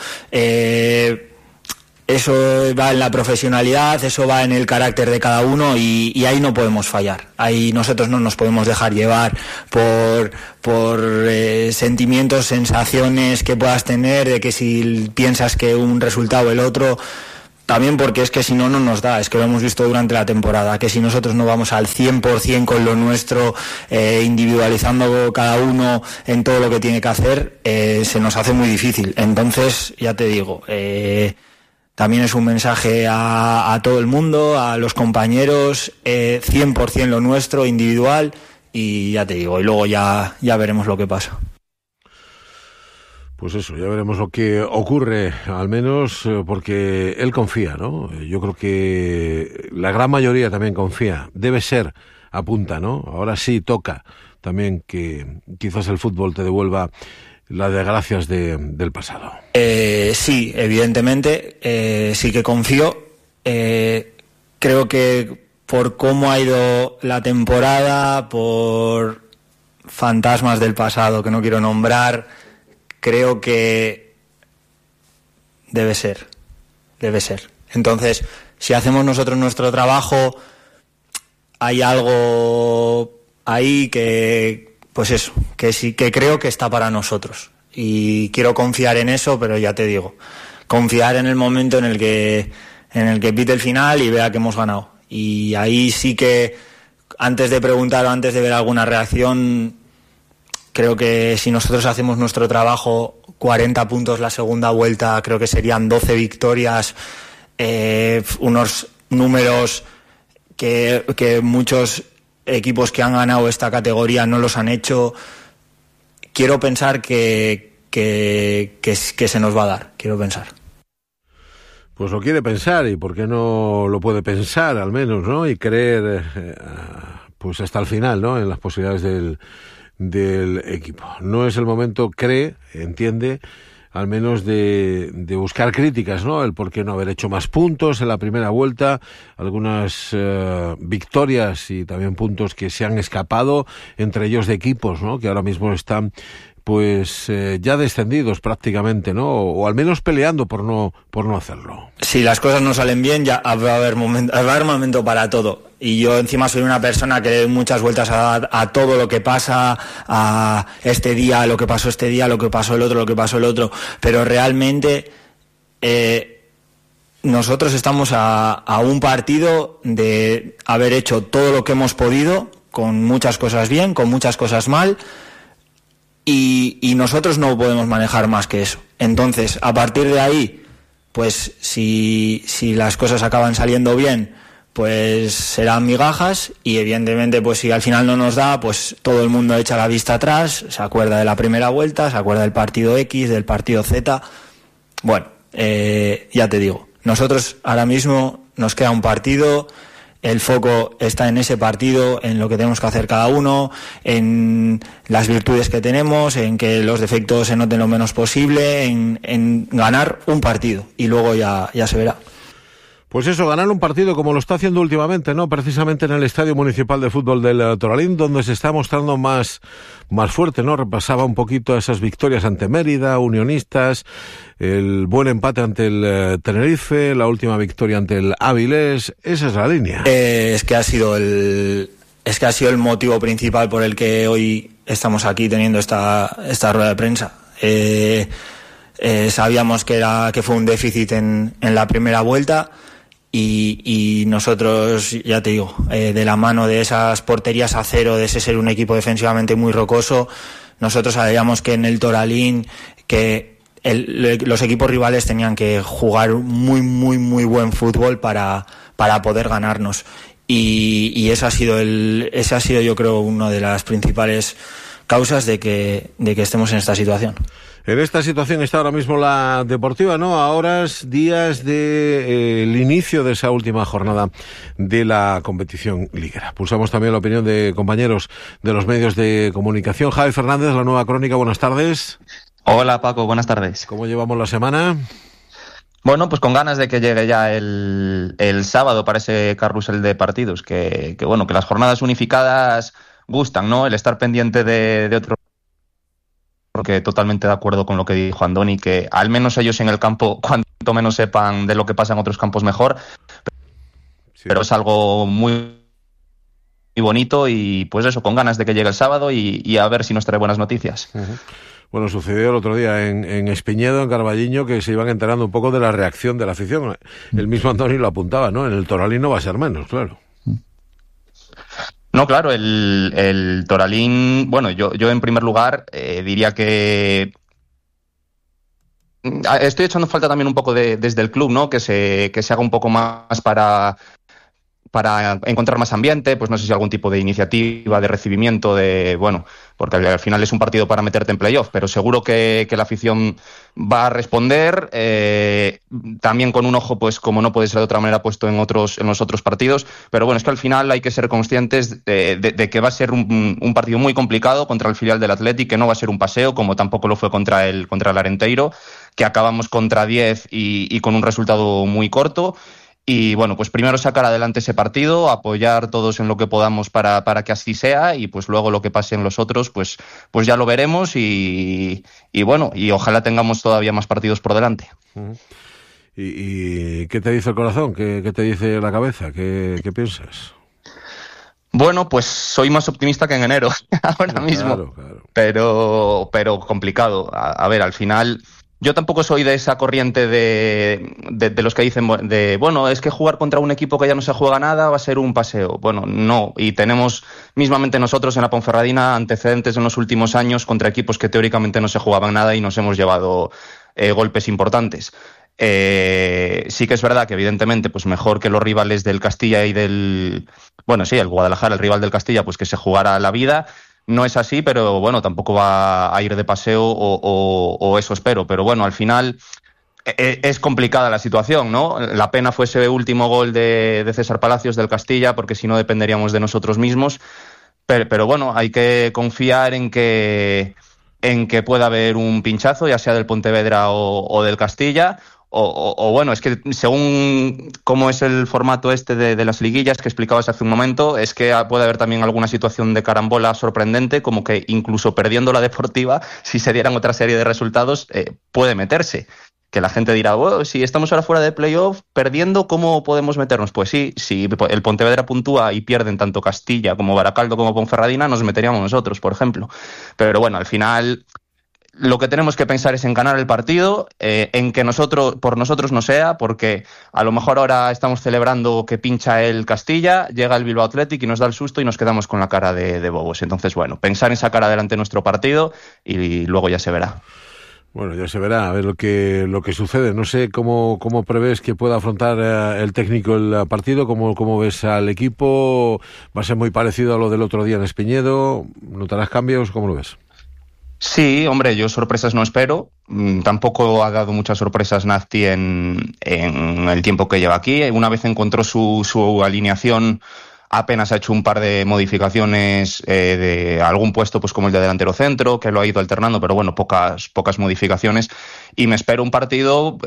eso va en la profesionalidad, eso va en el carácter de cada uno y ahí no podemos fallar. Ahí nosotros no nos podemos dejar llevar por sentimientos, sensaciones que puedas tener, de que si piensas que un resultado o el otro, también porque es que si no nos da, es que lo hemos visto durante la temporada, que si nosotros no vamos al 100% con lo nuestro, individualizando cada uno en todo lo que tiene que hacer, se nos hace muy difícil. Entonces, ya te digo, también es un mensaje a todo el mundo, a los compañeros, 100% lo nuestro, individual, y ya te digo, y luego ya veremos lo que pasa. Pues eso, ya veremos lo que ocurre, al menos porque él confía, ¿no? Yo creo que la gran mayoría también confía, debe ser, apunta, ¿no? Ahora sí toca también que quizás el fútbol te devuelva las desgracias del pasado. Sí, evidentemente, sí que confío. Creo que por cómo ha ido la temporada, por fantasmas del pasado que no quiero nombrar, creo que debe ser. Entonces, si hacemos nosotros nuestro trabajo, hay algo ahí que, pues eso, que sí, que creo que está para nosotros. Y quiero confiar en eso, pero ya te digo, confiar en el momento en el que pite el final y vea que hemos ganado. Y ahí sí que, antes de preguntar o antes de ver alguna reacción, creo que si nosotros hacemos nuestro trabajo, 40 puntos la segunda vuelta, creo que serían 12 victorias, unos números que muchos equipos que han ganado esta categoría no los han hecho. Quiero pensar que se nos va a dar, quiero pensar. Pues lo quiere pensar, y por qué no lo puede pensar al menos, ¿no? Y creer pues hasta el final, ¿no?, en las posibilidades del equipo. No es el momento, cree, entiende, al menos de buscar críticas, ¿no? El por qué no haber hecho más puntos en la primera vuelta, algunas victorias y también puntos que se han escapado, entre ellos de equipos, ¿no?, que ahora mismo están pues ya descendidos prácticamente, ¿no? O al menos peleando por no hacerlo. Si las cosas no salen bien, ya va a haber momento para todo. Y yo encima soy una persona que doy muchas vueltas a todo lo que pasa, a este día, lo que pasó este día, lo que pasó el otro. Pero realmente nosotros estamos a un partido de haber hecho todo lo que hemos podido, con muchas cosas bien, con muchas cosas mal, y nosotros no podemos manejar más que eso. Entonces, a partir de ahí, pues si las cosas acaban saliendo bien, pues serán migajas, y evidentemente pues si al final no nos da, pues todo el mundo echa la vista atrás, se acuerda de la primera vuelta, se acuerda del partido X, del partido Z. Bueno, ya te digo, nosotros ahora mismo nos queda un partido, el foco está en ese partido, en lo que tenemos que hacer cada uno, en las virtudes que tenemos, en que los defectos se noten lo menos posible, en ganar un partido, y luego ya se verá. Pues eso, ganar un partido como lo está haciendo últimamente, ¿no? Precisamente en el Estadio Municipal de Fútbol del Toralín, donde se está mostrando más fuerte, ¿no? Repasaba un poquito esas victorias ante Mérida, Unionistas, el buen empate ante el Tenerife, la última victoria ante el Áviles. Esa es la línea. Es que ha sido el motivo principal por el que hoy estamos aquí teniendo esta rueda de prensa. Sabíamos que fue un déficit en la primera vuelta. Y nosotros, ya te digo, de la mano de esas porterías a cero, de ese ser un equipo defensivamente muy rocoso, nosotros sabíamos que en el Toralín que los equipos rivales tenían que jugar muy, muy, muy buen fútbol para poder ganarnos. Y ese ha sido yo creo uno de las principales causas de que estemos en esta situación. En esta situación está ahora mismo la Deportiva, ¿no? A horas, días del inicio de esa última jornada de la competición liguera. Pulsamos también la opinión de compañeros de los medios de comunicación. Javi Fernández, La Nueva Crónica, buenas tardes. Hola Paco, buenas tardes. ¿Cómo llevamos la semana? Bueno, pues con ganas de que llegue ya el sábado para ese carrusel de partidos, que bueno, que las jornadas unificadas gustan, ¿no? El estar pendiente de otro. Porque totalmente de acuerdo con lo que dijo Andoni, que al menos ellos en el campo, cuanto menos sepan de lo que pasa en otros campos, mejor. Pero es algo muy bonito y pues eso, con ganas de que llegue el sábado y a ver si nos trae buenas noticias. Uh-huh. Bueno, sucedió el otro día en Espiñedo, en Carballiño, que se iban enterando un poco de la reacción de la afición. El mismo Andoni lo apuntaba, ¿no? En el Toralín no va a ser menos, claro. No, claro, el Toralín, bueno, yo en primer lugar diría que estoy echando falta también un poco desde el club, ¿no? Que se haga un poco más para encontrar más ambiente, pues no sé si algún tipo de iniciativa de recibimiento porque al final es un partido para meterte en playoff, pero seguro que la afición va a responder, también con un ojo, pues como no puede ser de otra manera, puesto en los otros partidos, pero bueno, es que al final hay que ser conscientes de que va a ser un partido muy complicado contra el filial del Athletic, que no va a ser un paseo, como tampoco lo fue contra el Arenteiro, que acabamos contra 10 y con un resultado muy corto. Y bueno, pues primero sacar adelante ese partido, apoyar todos en lo que podamos para que así sea, y pues luego lo que pase en los otros, pues ya lo veremos y bueno, y ojalá tengamos todavía más partidos por delante. Uh-huh. ¿Y qué te dice el corazón? ¿Qué te dice la cabeza? ¿Qué piensas? Bueno, pues soy más optimista que en enero ahora mismo, claro. Pero complicado. A ver, al final. Yo tampoco soy de esa corriente de los que dicen bueno, es que jugar contra un equipo que ya no se juega nada va a ser un paseo. Bueno, no, y tenemos mismamente nosotros en la Ponferradina antecedentes en los últimos años contra equipos que teóricamente no se jugaban nada y nos hemos llevado golpes importantes. Sí que es verdad que evidentemente pues mejor que los rivales del Castilla y el Guadalajara, el rival del Castilla, pues que se jugara la vida. No es así, pero bueno, tampoco va a ir de paseo o eso espero. Pero bueno, al final es complicada la situación, ¿no? La pena fue ese último gol de César Palacios del Castilla, porque si no dependeríamos de nosotros mismos. Pero bueno, hay que confiar en que pueda haber un pinchazo, ya sea del Pontevedra o del Castilla. O bueno, es que según cómo es el formato de las liguillas que explicabas hace un momento, es que puede haber también alguna situación de carambola sorprendente, como que incluso perdiendo la Deportiva, si se dieran otra serie de resultados, puede meterse. Que la gente dirá, si estamos ahora fuera de playoff, perdiendo, ¿cómo podemos meternos? Pues sí, si el Pontevedra puntúa y pierden tanto Castilla como Baracaldo como Ponferradina, nos meteríamos nosotros, por ejemplo. Pero bueno, al final lo que tenemos que pensar es en ganar el partido, en que por nosotros no sea, porque a lo mejor ahora estamos celebrando que pincha el Castilla, llega el Bilbao Athletic y nos da el susto y nos quedamos con la cara de bobos. Entonces, bueno, pensar en sacar adelante nuestro partido y luego ya se verá. Bueno, ya se verá, a ver lo que sucede. No sé cómo prevés que pueda afrontar el técnico el partido, cómo ves al equipo. Va a ser muy parecido a lo del otro día en Espiñedo. ¿Notarás cambios? ¿Cómo lo ves? Sí, hombre, yo sorpresas no espero. Tampoco ha dado muchas sorpresas Nafti en el tiempo que lleva aquí. Una vez encontró su alineación, apenas ha hecho un par de modificaciones de algún puesto, pues como el de delantero centro, que lo ha ido alternando, pero bueno, pocas modificaciones. Y me espero un partido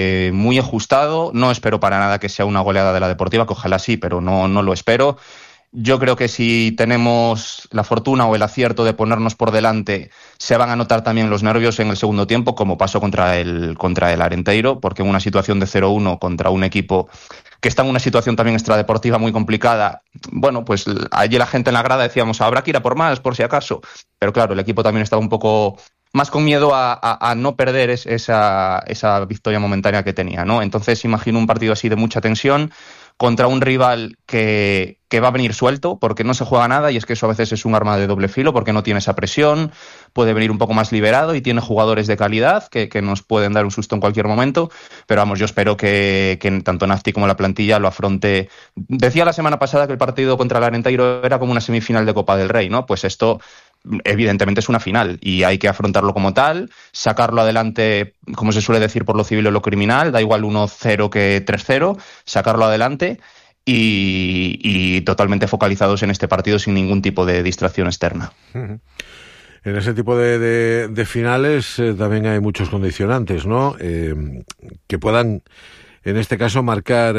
muy ajustado. No espero para nada que sea una goleada de la Deportiva, que ojalá sí, pero no lo espero. Yo creo que si tenemos la fortuna o el acierto de ponernos por delante, se van a notar también los nervios en el segundo tiempo, como pasó contra el Arenteiro, porque en una situación de 0-1 contra un equipo que está en una situación también extradeportiva muy complicada, bueno, pues allí la gente en la grada decíamos, habrá que ir a por más, por si acaso. Pero claro, el equipo también estaba un poco más con miedo a no perder esa victoria momentánea que tenía, ¿no? Entonces imagino un partido así de mucha tensión, contra un rival que va a venir suelto, porque no se juega nada, y es que eso a veces es un arma de doble filo, porque no tiene esa presión, puede venir un poco más liberado y tiene jugadores de calidad que nos pueden dar un susto en cualquier momento, pero vamos, yo espero que tanto Nafti como la plantilla lo afronte. Decía la semana pasada que el partido contra el Arenteiro era como una semifinal de Copa del Rey, ¿no? Pues esto evidentemente es una final y hay que afrontarlo como tal, sacarlo adelante, como se suele decir, por lo civil o lo criminal, da igual 1-0 que 3-0, sacarlo adelante y totalmente focalizados en este partido sin ningún tipo de distracción externa. En ese tipo de finales también hay muchos condicionantes, ¿no? Que puedan, en este caso, marcar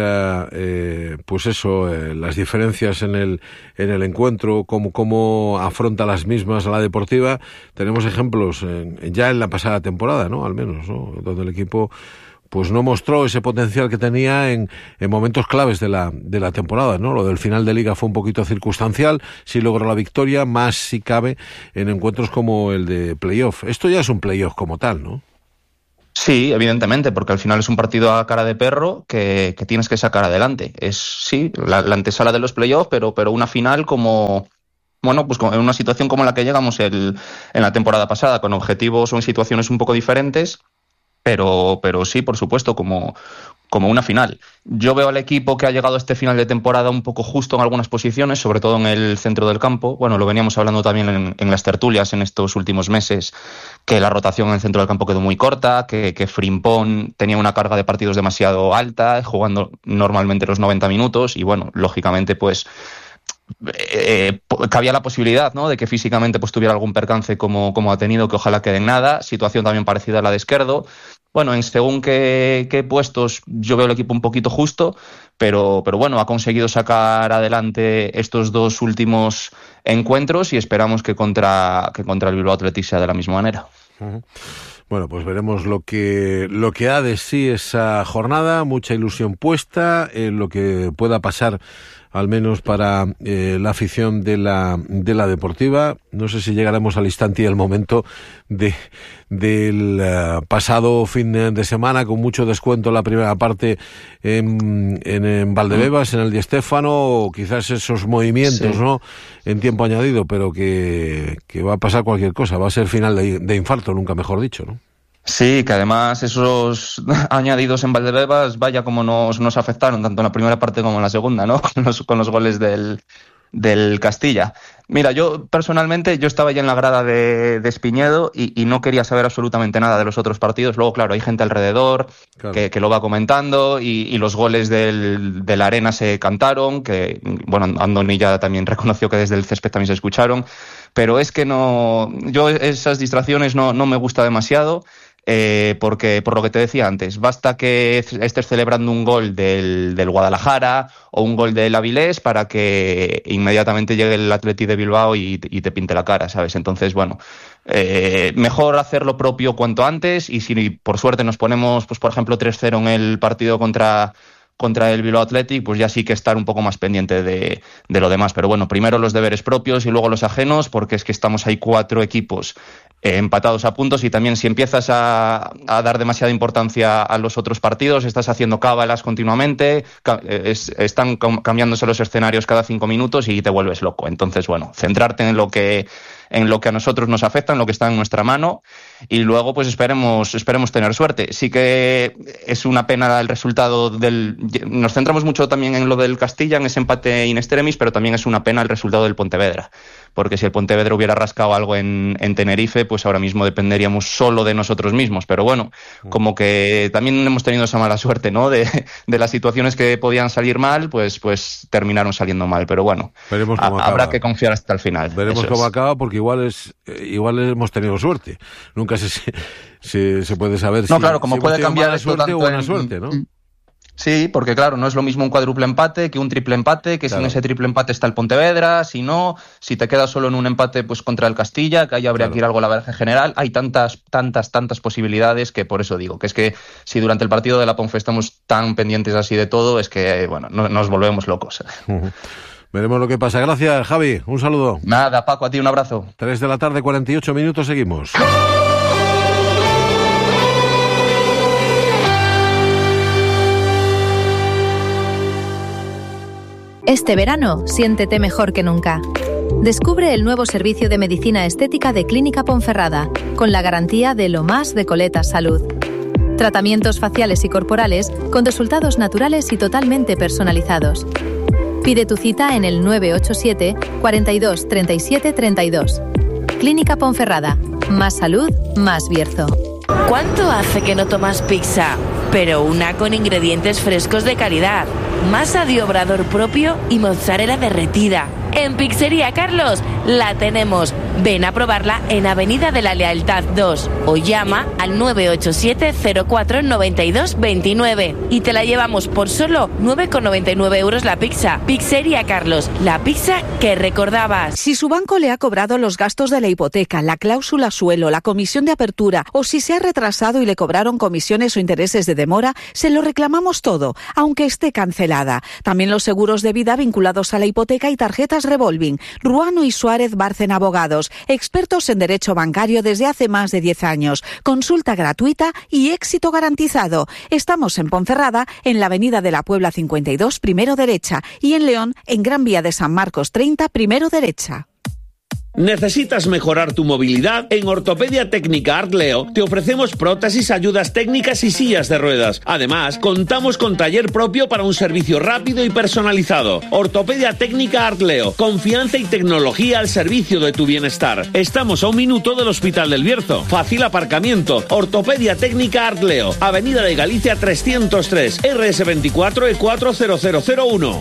las diferencias en el encuentro, cómo afronta las mismas a la Deportiva. Tenemos ejemplos ya en la pasada temporada, ¿no? Al menos, ¿no? Donde el equipo pues no mostró ese potencial que tenía en momentos claves de la temporada, ¿no? Lo del final de Liga fue un poquito circunstancial, sí logró la victoria, más si cabe en encuentros como el de playoff. Esto ya es un playoff como tal, ¿no? Sí, evidentemente, porque al final es un partido a cara de perro que tienes que sacar adelante. Es, sí, la antesala de los playoffs, pero una final como... Bueno, pues en una situación como la que llegamos en la temporada pasada, con objetivos o en situaciones un poco diferentes, pero sí, por supuesto, como una final. Yo veo al equipo que ha llegado a este final de temporada un poco justo en algunas posiciones, sobre todo en el centro del campo. Bueno, lo veníamos hablando también en las tertulias en estos últimos meses, que la rotación en el centro del campo quedó muy corta, que Frimpong tenía una carga de partidos demasiado alta, jugando normalmente los 90 minutos, y bueno, lógicamente, pues cabía la posibilidad, ¿no?, de que físicamente pues tuviera algún percance como ha tenido, que ojalá quede en nada. Situación también parecida a la de Esquerdo. Bueno, en según qué puestos yo veo el equipo un poquito justo, pero bueno, ha conseguido sacar adelante estos dos últimos encuentros y esperamos que contra el Bilbao Athletic sea de la misma manera. Uh-huh. Bueno, pues veremos lo que ha de sí esa jornada, mucha ilusión puesta en lo que pueda pasar, al menos para la afición de la Deportiva. No sé si llegaremos al instante y al momento del pasado fin de semana, con mucho descuento en la primera parte en Valdebebas, en el Di Stéfano, o quizás esos movimientos, sí, ¿no?, en tiempo añadido, pero que va a pasar cualquier cosa, va a ser final de infarto, nunca mejor dicho, ¿no? Sí, que además esos añadidos en Valdebebas, vaya como nos afectaron, tanto en la primera parte como en la segunda, ¿no?, con los goles del Castilla. Mira, yo personalmente, yo estaba ya en la grada de Espiñedo y no quería saber absolutamente nada de los otros partidos. Luego, claro, hay gente alrededor, claro, que lo va comentando, y los goles de la Arena se cantaron, que, bueno, Andoni ya también reconoció que desde el césped también se escucharon, pero es que yo esas distracciones no me gusta demasiado. Porque, por lo que te decía antes, basta que estés celebrando un gol del Guadalajara o un gol del Avilés para que inmediatamente llegue el Athletic de Bilbao y te pinte la cara, ¿sabes? Entonces, bueno, mejor hacer lo propio cuanto antes, y si por suerte nos ponemos, pues por ejemplo, 3-0 en el partido contra el Bilbao Athletic, pues ya sí que estar un poco más pendiente de lo demás. Pero bueno, primero los deberes propios y luego los ajenos, porque es que estamos ahí 4 equipos empatados a puntos, y también si empiezas a dar demasiada importancia a los otros partidos, estás haciendo cábalas continuamente, están cambiándose los escenarios cada 5 minutos y te vuelves loco. Entonces, bueno, centrarte en lo que a nosotros nos afecta, en lo que está en nuestra mano, y luego pues esperemos tener suerte. Sí que es una pena el resultado nos centramos mucho también en lo del Castilla, en ese empate in extremis, pero también es una pena el resultado del Pontevedra, porque si el Pontevedra hubiera rascado algo en Tenerife, pues ahora mismo dependeríamos solo de nosotros mismos. Pero bueno, como que también hemos tenido esa mala suerte, ¿no?, de las situaciones que podían salir mal, pues terminaron saliendo mal. Pero bueno, habrá que confiar hasta el final. Veremos cómo acaba, porque igual hemos tenido suerte. Nunca se puede saber. No, claro, como si puede cambiar mala suerte o buena suerte, ¿no? Sí, porque claro, no es lo mismo un cuádruple empate que un triple empate, que claro, sin ese triple empate está el Pontevedra, si te quedas solo en un empate pues contra el Castilla, que ahí habría que ir algo a la veraje general. Hay tantas posibilidades, que por eso digo que es que si durante el partido de la Ponfe estamos tan pendientes así de todo, es que bueno, nos volvemos locos. Veremos lo que pasa. Gracias, Javi. Un saludo. Nada, Paco, a ti un abrazo. 3 de la tarde, 48 minutos, seguimos. Este verano, siéntete mejor que nunca. Descubre el nuevo servicio de medicina estética de Clínica Ponferrada, con la garantía de lo más de Coletas Salud. Tratamientos faciales y corporales con resultados naturales y totalmente personalizados. Pide tu cita en el 987 42 37 32. Clínica Ponferrada. Más salud, más Bierzo. ¿Cuánto hace que no tomas pizza? Pero una con ingredientes frescos de calidad, masa de obrador propio y mozzarella derretida. En Pizzería Carlos la tenemos. Ven a probarla en Avenida de la Lealtad 2 o llama al 987 04 92 29 y te la llevamos por solo 9,99 euros la pizza. Pizzería Carlos, la pizza que recordabas. Si su banco le ha cobrado los gastos de la hipoteca, la cláusula suelo, la comisión de apertura o si se ha retrasado y le cobraron comisiones o intereses de demora, se lo reclamamos todo, aunque esté cancelada. También los seguros de vida vinculados a la hipoteca y tarjetas revolving. Ruano y Suárez Bárcena Abogados, expertos en derecho bancario desde hace más de 10 años. Consulta gratuita y éxito garantizado. Estamos en Ponferrada, en la Avenida de la Puebla 52, primero derecha, y en León, en Gran Vía de San Marcos 30, primero derecha. ¿Necesitas mejorar tu movilidad? En Ortopedia Técnica Artleo te ofrecemos prótesis, ayudas técnicas y sillas de ruedas. Además, contamos con taller propio para un servicio rápido y personalizado. Ortopedia Técnica Artleo, confianza y tecnología al servicio de tu bienestar. Estamos a 1 minuto del Hospital del Bierzo. Fácil aparcamiento. Ortopedia Técnica Artleo, Avenida de Galicia 303, RS24 E40001.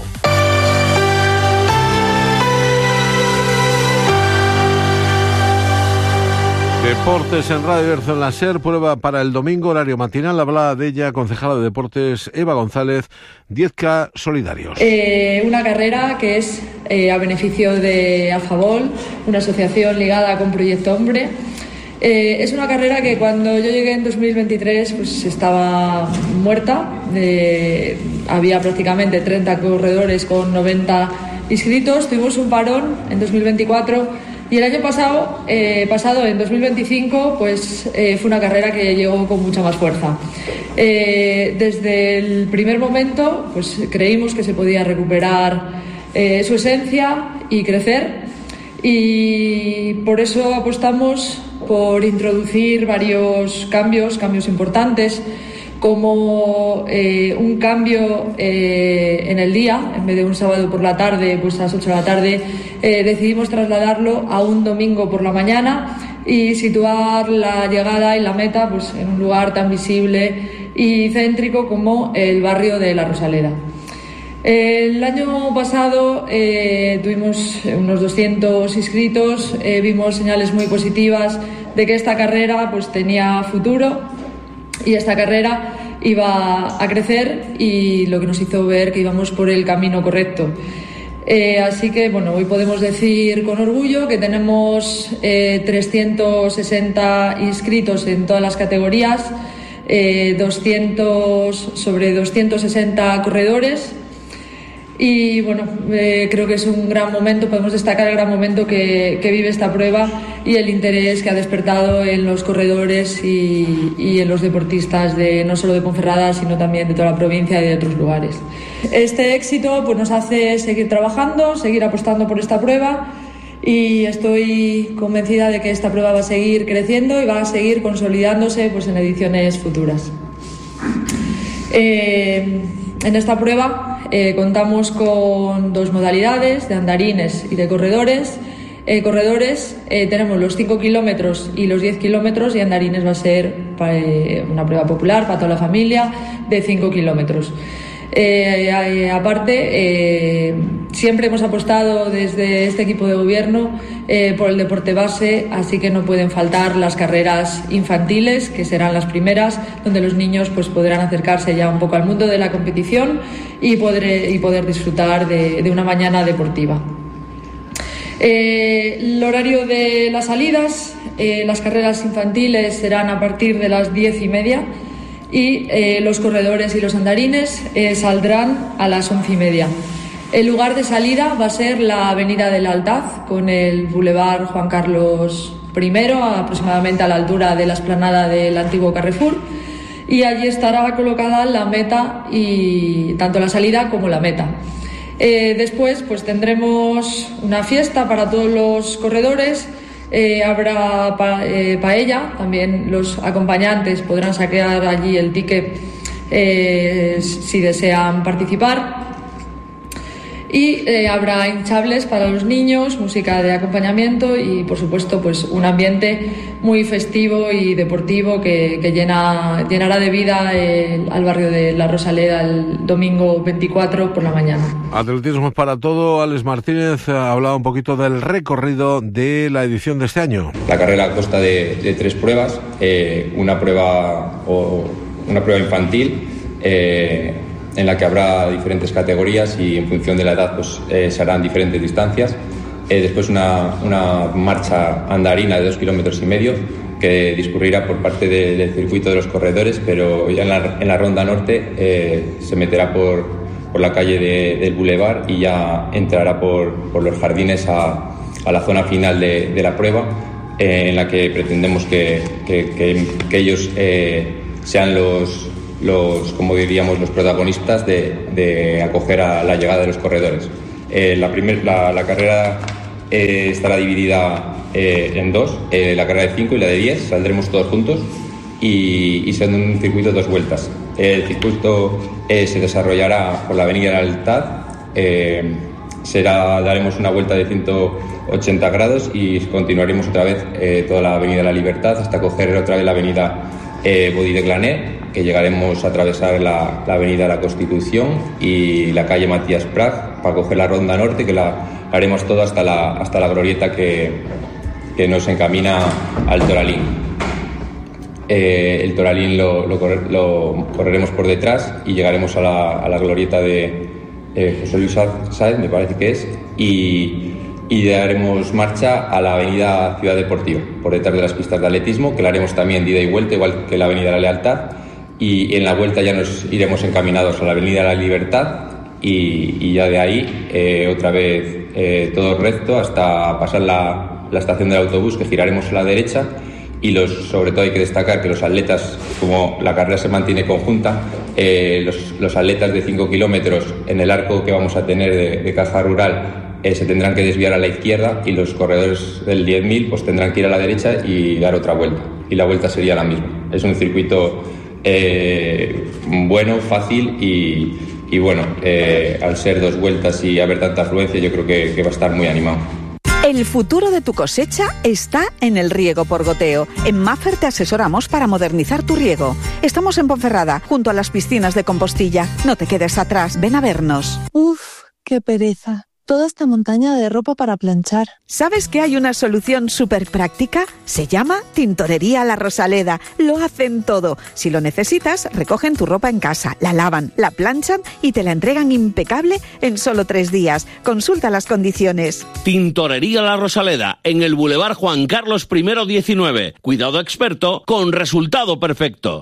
Deportes en Radio Bierzo en la SER, prueba para el domingo, horario matinal. Hablaba de ella concejala de Deportes Eva González, 10K Solidarios. Una carrera que es a beneficio de AFABOL, una asociación ligada con Proyecto Hombre. Es una carrera que cuando yo llegué en 2023 pues estaba muerta. Había prácticamente 30 corredores con 90 inscritos. Tuvimos un parón en 2024. Y el año pasado, en 2025, pues fue una carrera que llegó con mucha más fuerza. Desde el primer momento, pues creímos que se podía recuperar su esencia y crecer, y por eso apostamos por introducir varios cambios importantes, como un cambio en el día. En vez de un sábado por la tarde, pues a las 8 de la tarde, decidimos trasladarlo a un domingo por la mañana y situar la llegada y la meta pues en un lugar tan visible y céntrico como el barrio de La Rosaleda. El año pasado tuvimos unos 200 inscritos, vimos señales muy positivas de que esta carrera pues tenía futuro y esta carrera iba a crecer, y lo que nos hizo ver que íbamos por el camino correcto. Así que bueno, hoy podemos decir con orgullo que tenemos 360 inscritos en todas las categorías, sobre 260 corredores. Y bueno, creo que es un gran momento, podemos destacar el gran momento que vive esta prueba y el interés que ha despertado en los corredores y en los deportistas no solo de Ponferrada, sino también de toda la provincia y de otros lugares. Este éxito pues nos hace seguir trabajando, seguir apostando por esta prueba, y estoy convencida de que esta prueba va a seguir creciendo y va a seguir consolidándose pues en ediciones futuras. En esta prueba contamos con 2 modalidades, de andarines y de corredores. Tenemos los 5 kilómetros y los 10 kilómetros, y andarines va a ser una prueba popular para toda la familia de 5 kilómetros. Aparte, siempre hemos apostado desde este equipo de gobierno por el deporte base, así que no pueden faltar las carreras infantiles, que serán las primeras, donde los niños pues podrán acercarse ya un poco al mundo de la competición y poder disfrutar de una mañana deportiva. El horario de las salidas, las carreras infantiles serán a partir de las 10:30, y los corredores y los andarines saldrán a las 11:30. El lugar de salida va a ser la Avenida de la Lealtad, con el Boulevard Juan Carlos I, aproximadamente a la altura de la explanada del antiguo Carrefour, y allí estará colocada la meta, y tanto la salida como la meta. Después pues tendremos una fiesta para todos los corredores. Habrá paella, también los acompañantes podrán saquear allí el ticket si desean participar. y habrá hinchables para los niños, música de acompañamiento y por supuesto pues un ambiente muy festivo y deportivo que llenará de vida al barrio de La Rosaleda el domingo 24 por la mañana. Atletismo para todo. Alex Martínez ha hablado un poquito del recorrido de la edición de este año. La carrera consta de 3 pruebas, una prueba infantil en la que habrá diferentes categorías y en función de la edad pues se harán diferentes distancias. Después una marcha andarina de 2,5 kilómetros que discurrirá por parte del circuito de los corredores, pero ya en la ronda norte se meterá por la calle del Boulevard y ya entrará por los jardines a la zona final de la prueba, en la que pretendemos que ellos sean los como diríamos, los protagonistas de acoger a la llegada de los corredores. La carrera estará dividida en 2, la carrera de 5 y la de 10, saldremos todos juntos y será un circuito de 2 vueltas. El circuito se desarrollará por la Avenida de la Lealtad, daremos una vuelta de 180 grados y continuaremos otra vez toda la Avenida de la Libertad hasta coger otra vez la Avenida Body de Glané, que llegaremos a atravesar la Avenida de la Constitución y la calle Matías Prat para coger la ronda norte, que la haremos todo hasta la glorieta que nos encamina al Toralín. El Toralín lo correremos por detrás y llegaremos a la glorieta de José Luis Sáez, me parece que es, y daremos marcha a la avenida Ciudad Deportiva, por detrás de las pistas de atletismo, que la haremos también de ida y vuelta, igual que la avenida de la Lealtad, y en la vuelta ya nos iremos encaminados a la avenida de la Libertad y ya de ahí otra vez todo recto hasta pasar la estación del autobús, que giraremos a la derecha. Y sobre todo hay que destacar que los atletas, como la carrera se mantiene conjunta, los atletas de 5 kilómetros en el arco que vamos a tener de caja rural se tendrán que desviar a la izquierda, y los corredores del 10.000 pues tendrán que ir a la derecha y dar otra vuelta, y la vuelta sería la misma. Es un circuito bueno, fácil y bueno, al ser 2 vueltas y haber tanta afluencia, yo creo que va a estar muy animado. El futuro de tu cosecha está en el riego por goteo. En Maffer te asesoramos para modernizar tu riego. Estamos en Ponferrada, junto a las piscinas de Compostilla. No te quedes atrás, ven a vernos. Uf, qué pereza. Toda esta montaña de ropa para planchar. ¿Sabes que hay una solución súper práctica? Se llama Tintorería La Rosaleda. Lo hacen todo. Si lo necesitas, recogen tu ropa en casa, la lavan, la planchan y te la entregan impecable en solo 3 días. Consulta las condiciones. Tintorería La Rosaleda, en el Boulevard Juan Carlos I 19. Cuidado experto con resultado perfecto.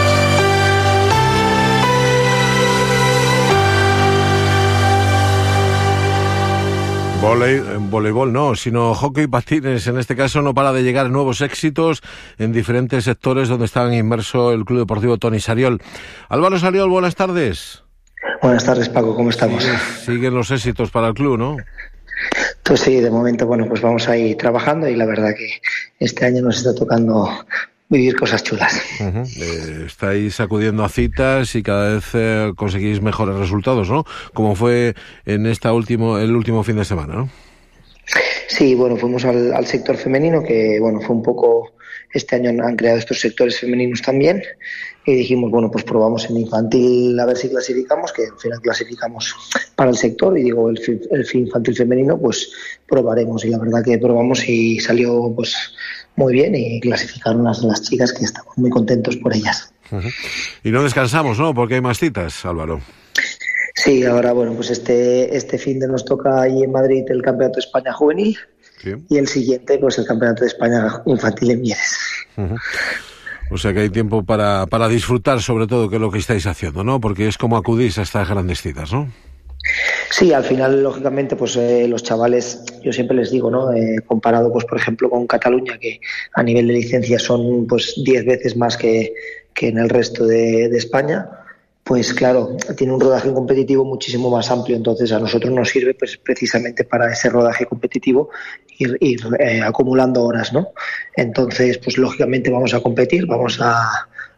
Voleibol no, sino hockey y patines. En este caso no para de llegar nuevos éxitos en diferentes sectores donde está inmerso el Club Deportivo Toni Sariol. Álvaro Sariol, buenas tardes. Buenas tardes, Paco, ¿cómo estamos? Siguen los éxitos para el club, ¿no? Pues sí, de momento, bueno, pues vamos a ir trabajando y la verdad que este año nos está tocando vivir cosas chulas. Estáis acudiendo a citas y cada vez conseguís mejores resultados, ¿no? Como fue en el último fin de semana, ¿no? Sí, bueno, fuimos al sector femenino, que bueno, fue un poco, este año han creado estos sectores femeninos también, y dijimos, bueno, pues probamos en infantil a ver si clasificamos, que al final clasificamos para el sector, y digo, el infantil femenino, pues probaremos, y la verdad que probamos y salió pues muy bien, y clasificaron las chicas, que estamos muy contentos por ellas. Y no descansamos, ¿no? Porque hay más citas, Álvaro. Sí, ahora, bueno, pues este fin de nos toca ahí en Madrid el Campeonato de España Juvenil, sí, y el siguiente, pues el Campeonato de España Infantil en Mieres. O sea que hay tiempo para disfrutar, sobre todo, que es lo que estáis haciendo, ¿no? Porque es como acudís a estas grandes citas, ¿no? Sí, al final, lógicamente, pues los chavales, yo siempre les digo, ¿no? Comparado, pues por ejemplo, con Cataluña, que a nivel de licencias son pues 10 veces más que en el resto de España, pues claro, tiene un rodaje competitivo muchísimo más amplio. Entonces a nosotros nos sirve pues precisamente para ese rodaje competitivo ir acumulando horas, ¿no? Entonces, pues lógicamente vamos a competir, vamos a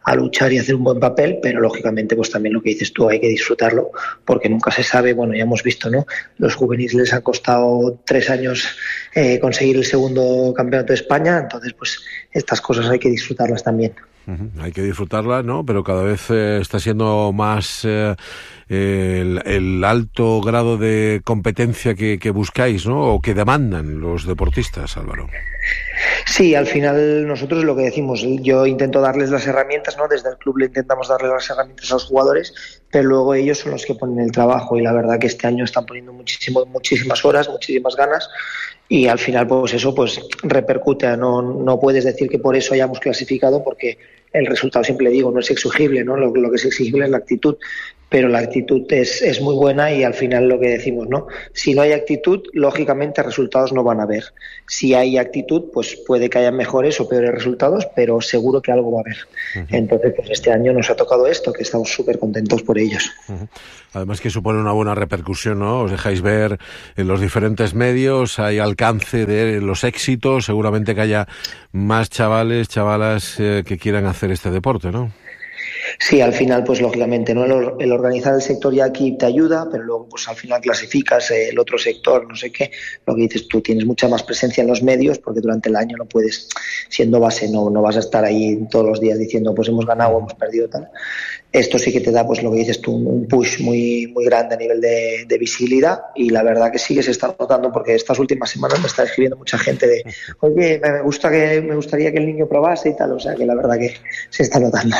a luchar y hacer un buen papel, pero lógicamente pues también lo que dices tú, hay que disfrutarlo, porque nunca se sabe. Bueno, ya hemos visto, ¿no? Los juveniles les ha costado 3 años conseguir el segundo campeonato de España, entonces pues estas cosas hay que disfrutarlas también. Hay que disfrutarlas, ¿no? Pero cada vez está siendo más el alto grado de competencia que buscáis, ¿no? O que demandan los deportistas, Álvaro. Sí, al final nosotros lo que decimos, yo intento darles las herramientas, ¿no? Desde el club le intentamos darles las herramientas a los jugadores, pero luego ellos son los que ponen el trabajo, y la verdad que este año están poniendo muchísimas horas, muchísimas ganas, y al final pues eso pues repercute. No puedes decir que por eso hayamos clasificado, porque el resultado, siempre digo, no es exigible, ¿no? Lo que es exigible es la actitud, pero la actitud es muy buena, y al final lo que decimos, ¿no? Si no hay actitud, lógicamente resultados no van a haber. Si hay actitud, pues puede que haya mejores o peores resultados, pero seguro que algo va a haber. Entonces, pues este año nos ha tocado esto, que estamos súper contentos por ellos. Además que supone una buena repercusión, ¿no? Os dejáis ver en los diferentes medios, hay alcance de los éxitos, seguramente que haya más chavalas que quieran hacer este deporte, ¿no? Sí, al final, pues lógicamente, ¿no? El organizar el sector ya aquí te ayuda, pero luego pues al final clasificas el otro sector, no sé qué. Lo que dices tú, tienes mucha más presencia en los medios, porque durante el año no puedes, siendo base, no vas a estar ahí todos los días diciendo pues hemos ganado o hemos perdido, tal. Esto sí que te da, pues lo que dices tú, un push muy grande a nivel de visibilidad, y la verdad que sí que se está notando, porque estas últimas semanas me está escribiendo mucha gente de oye, me gustaría que el niño probase y tal, o sea que la verdad que se está notando.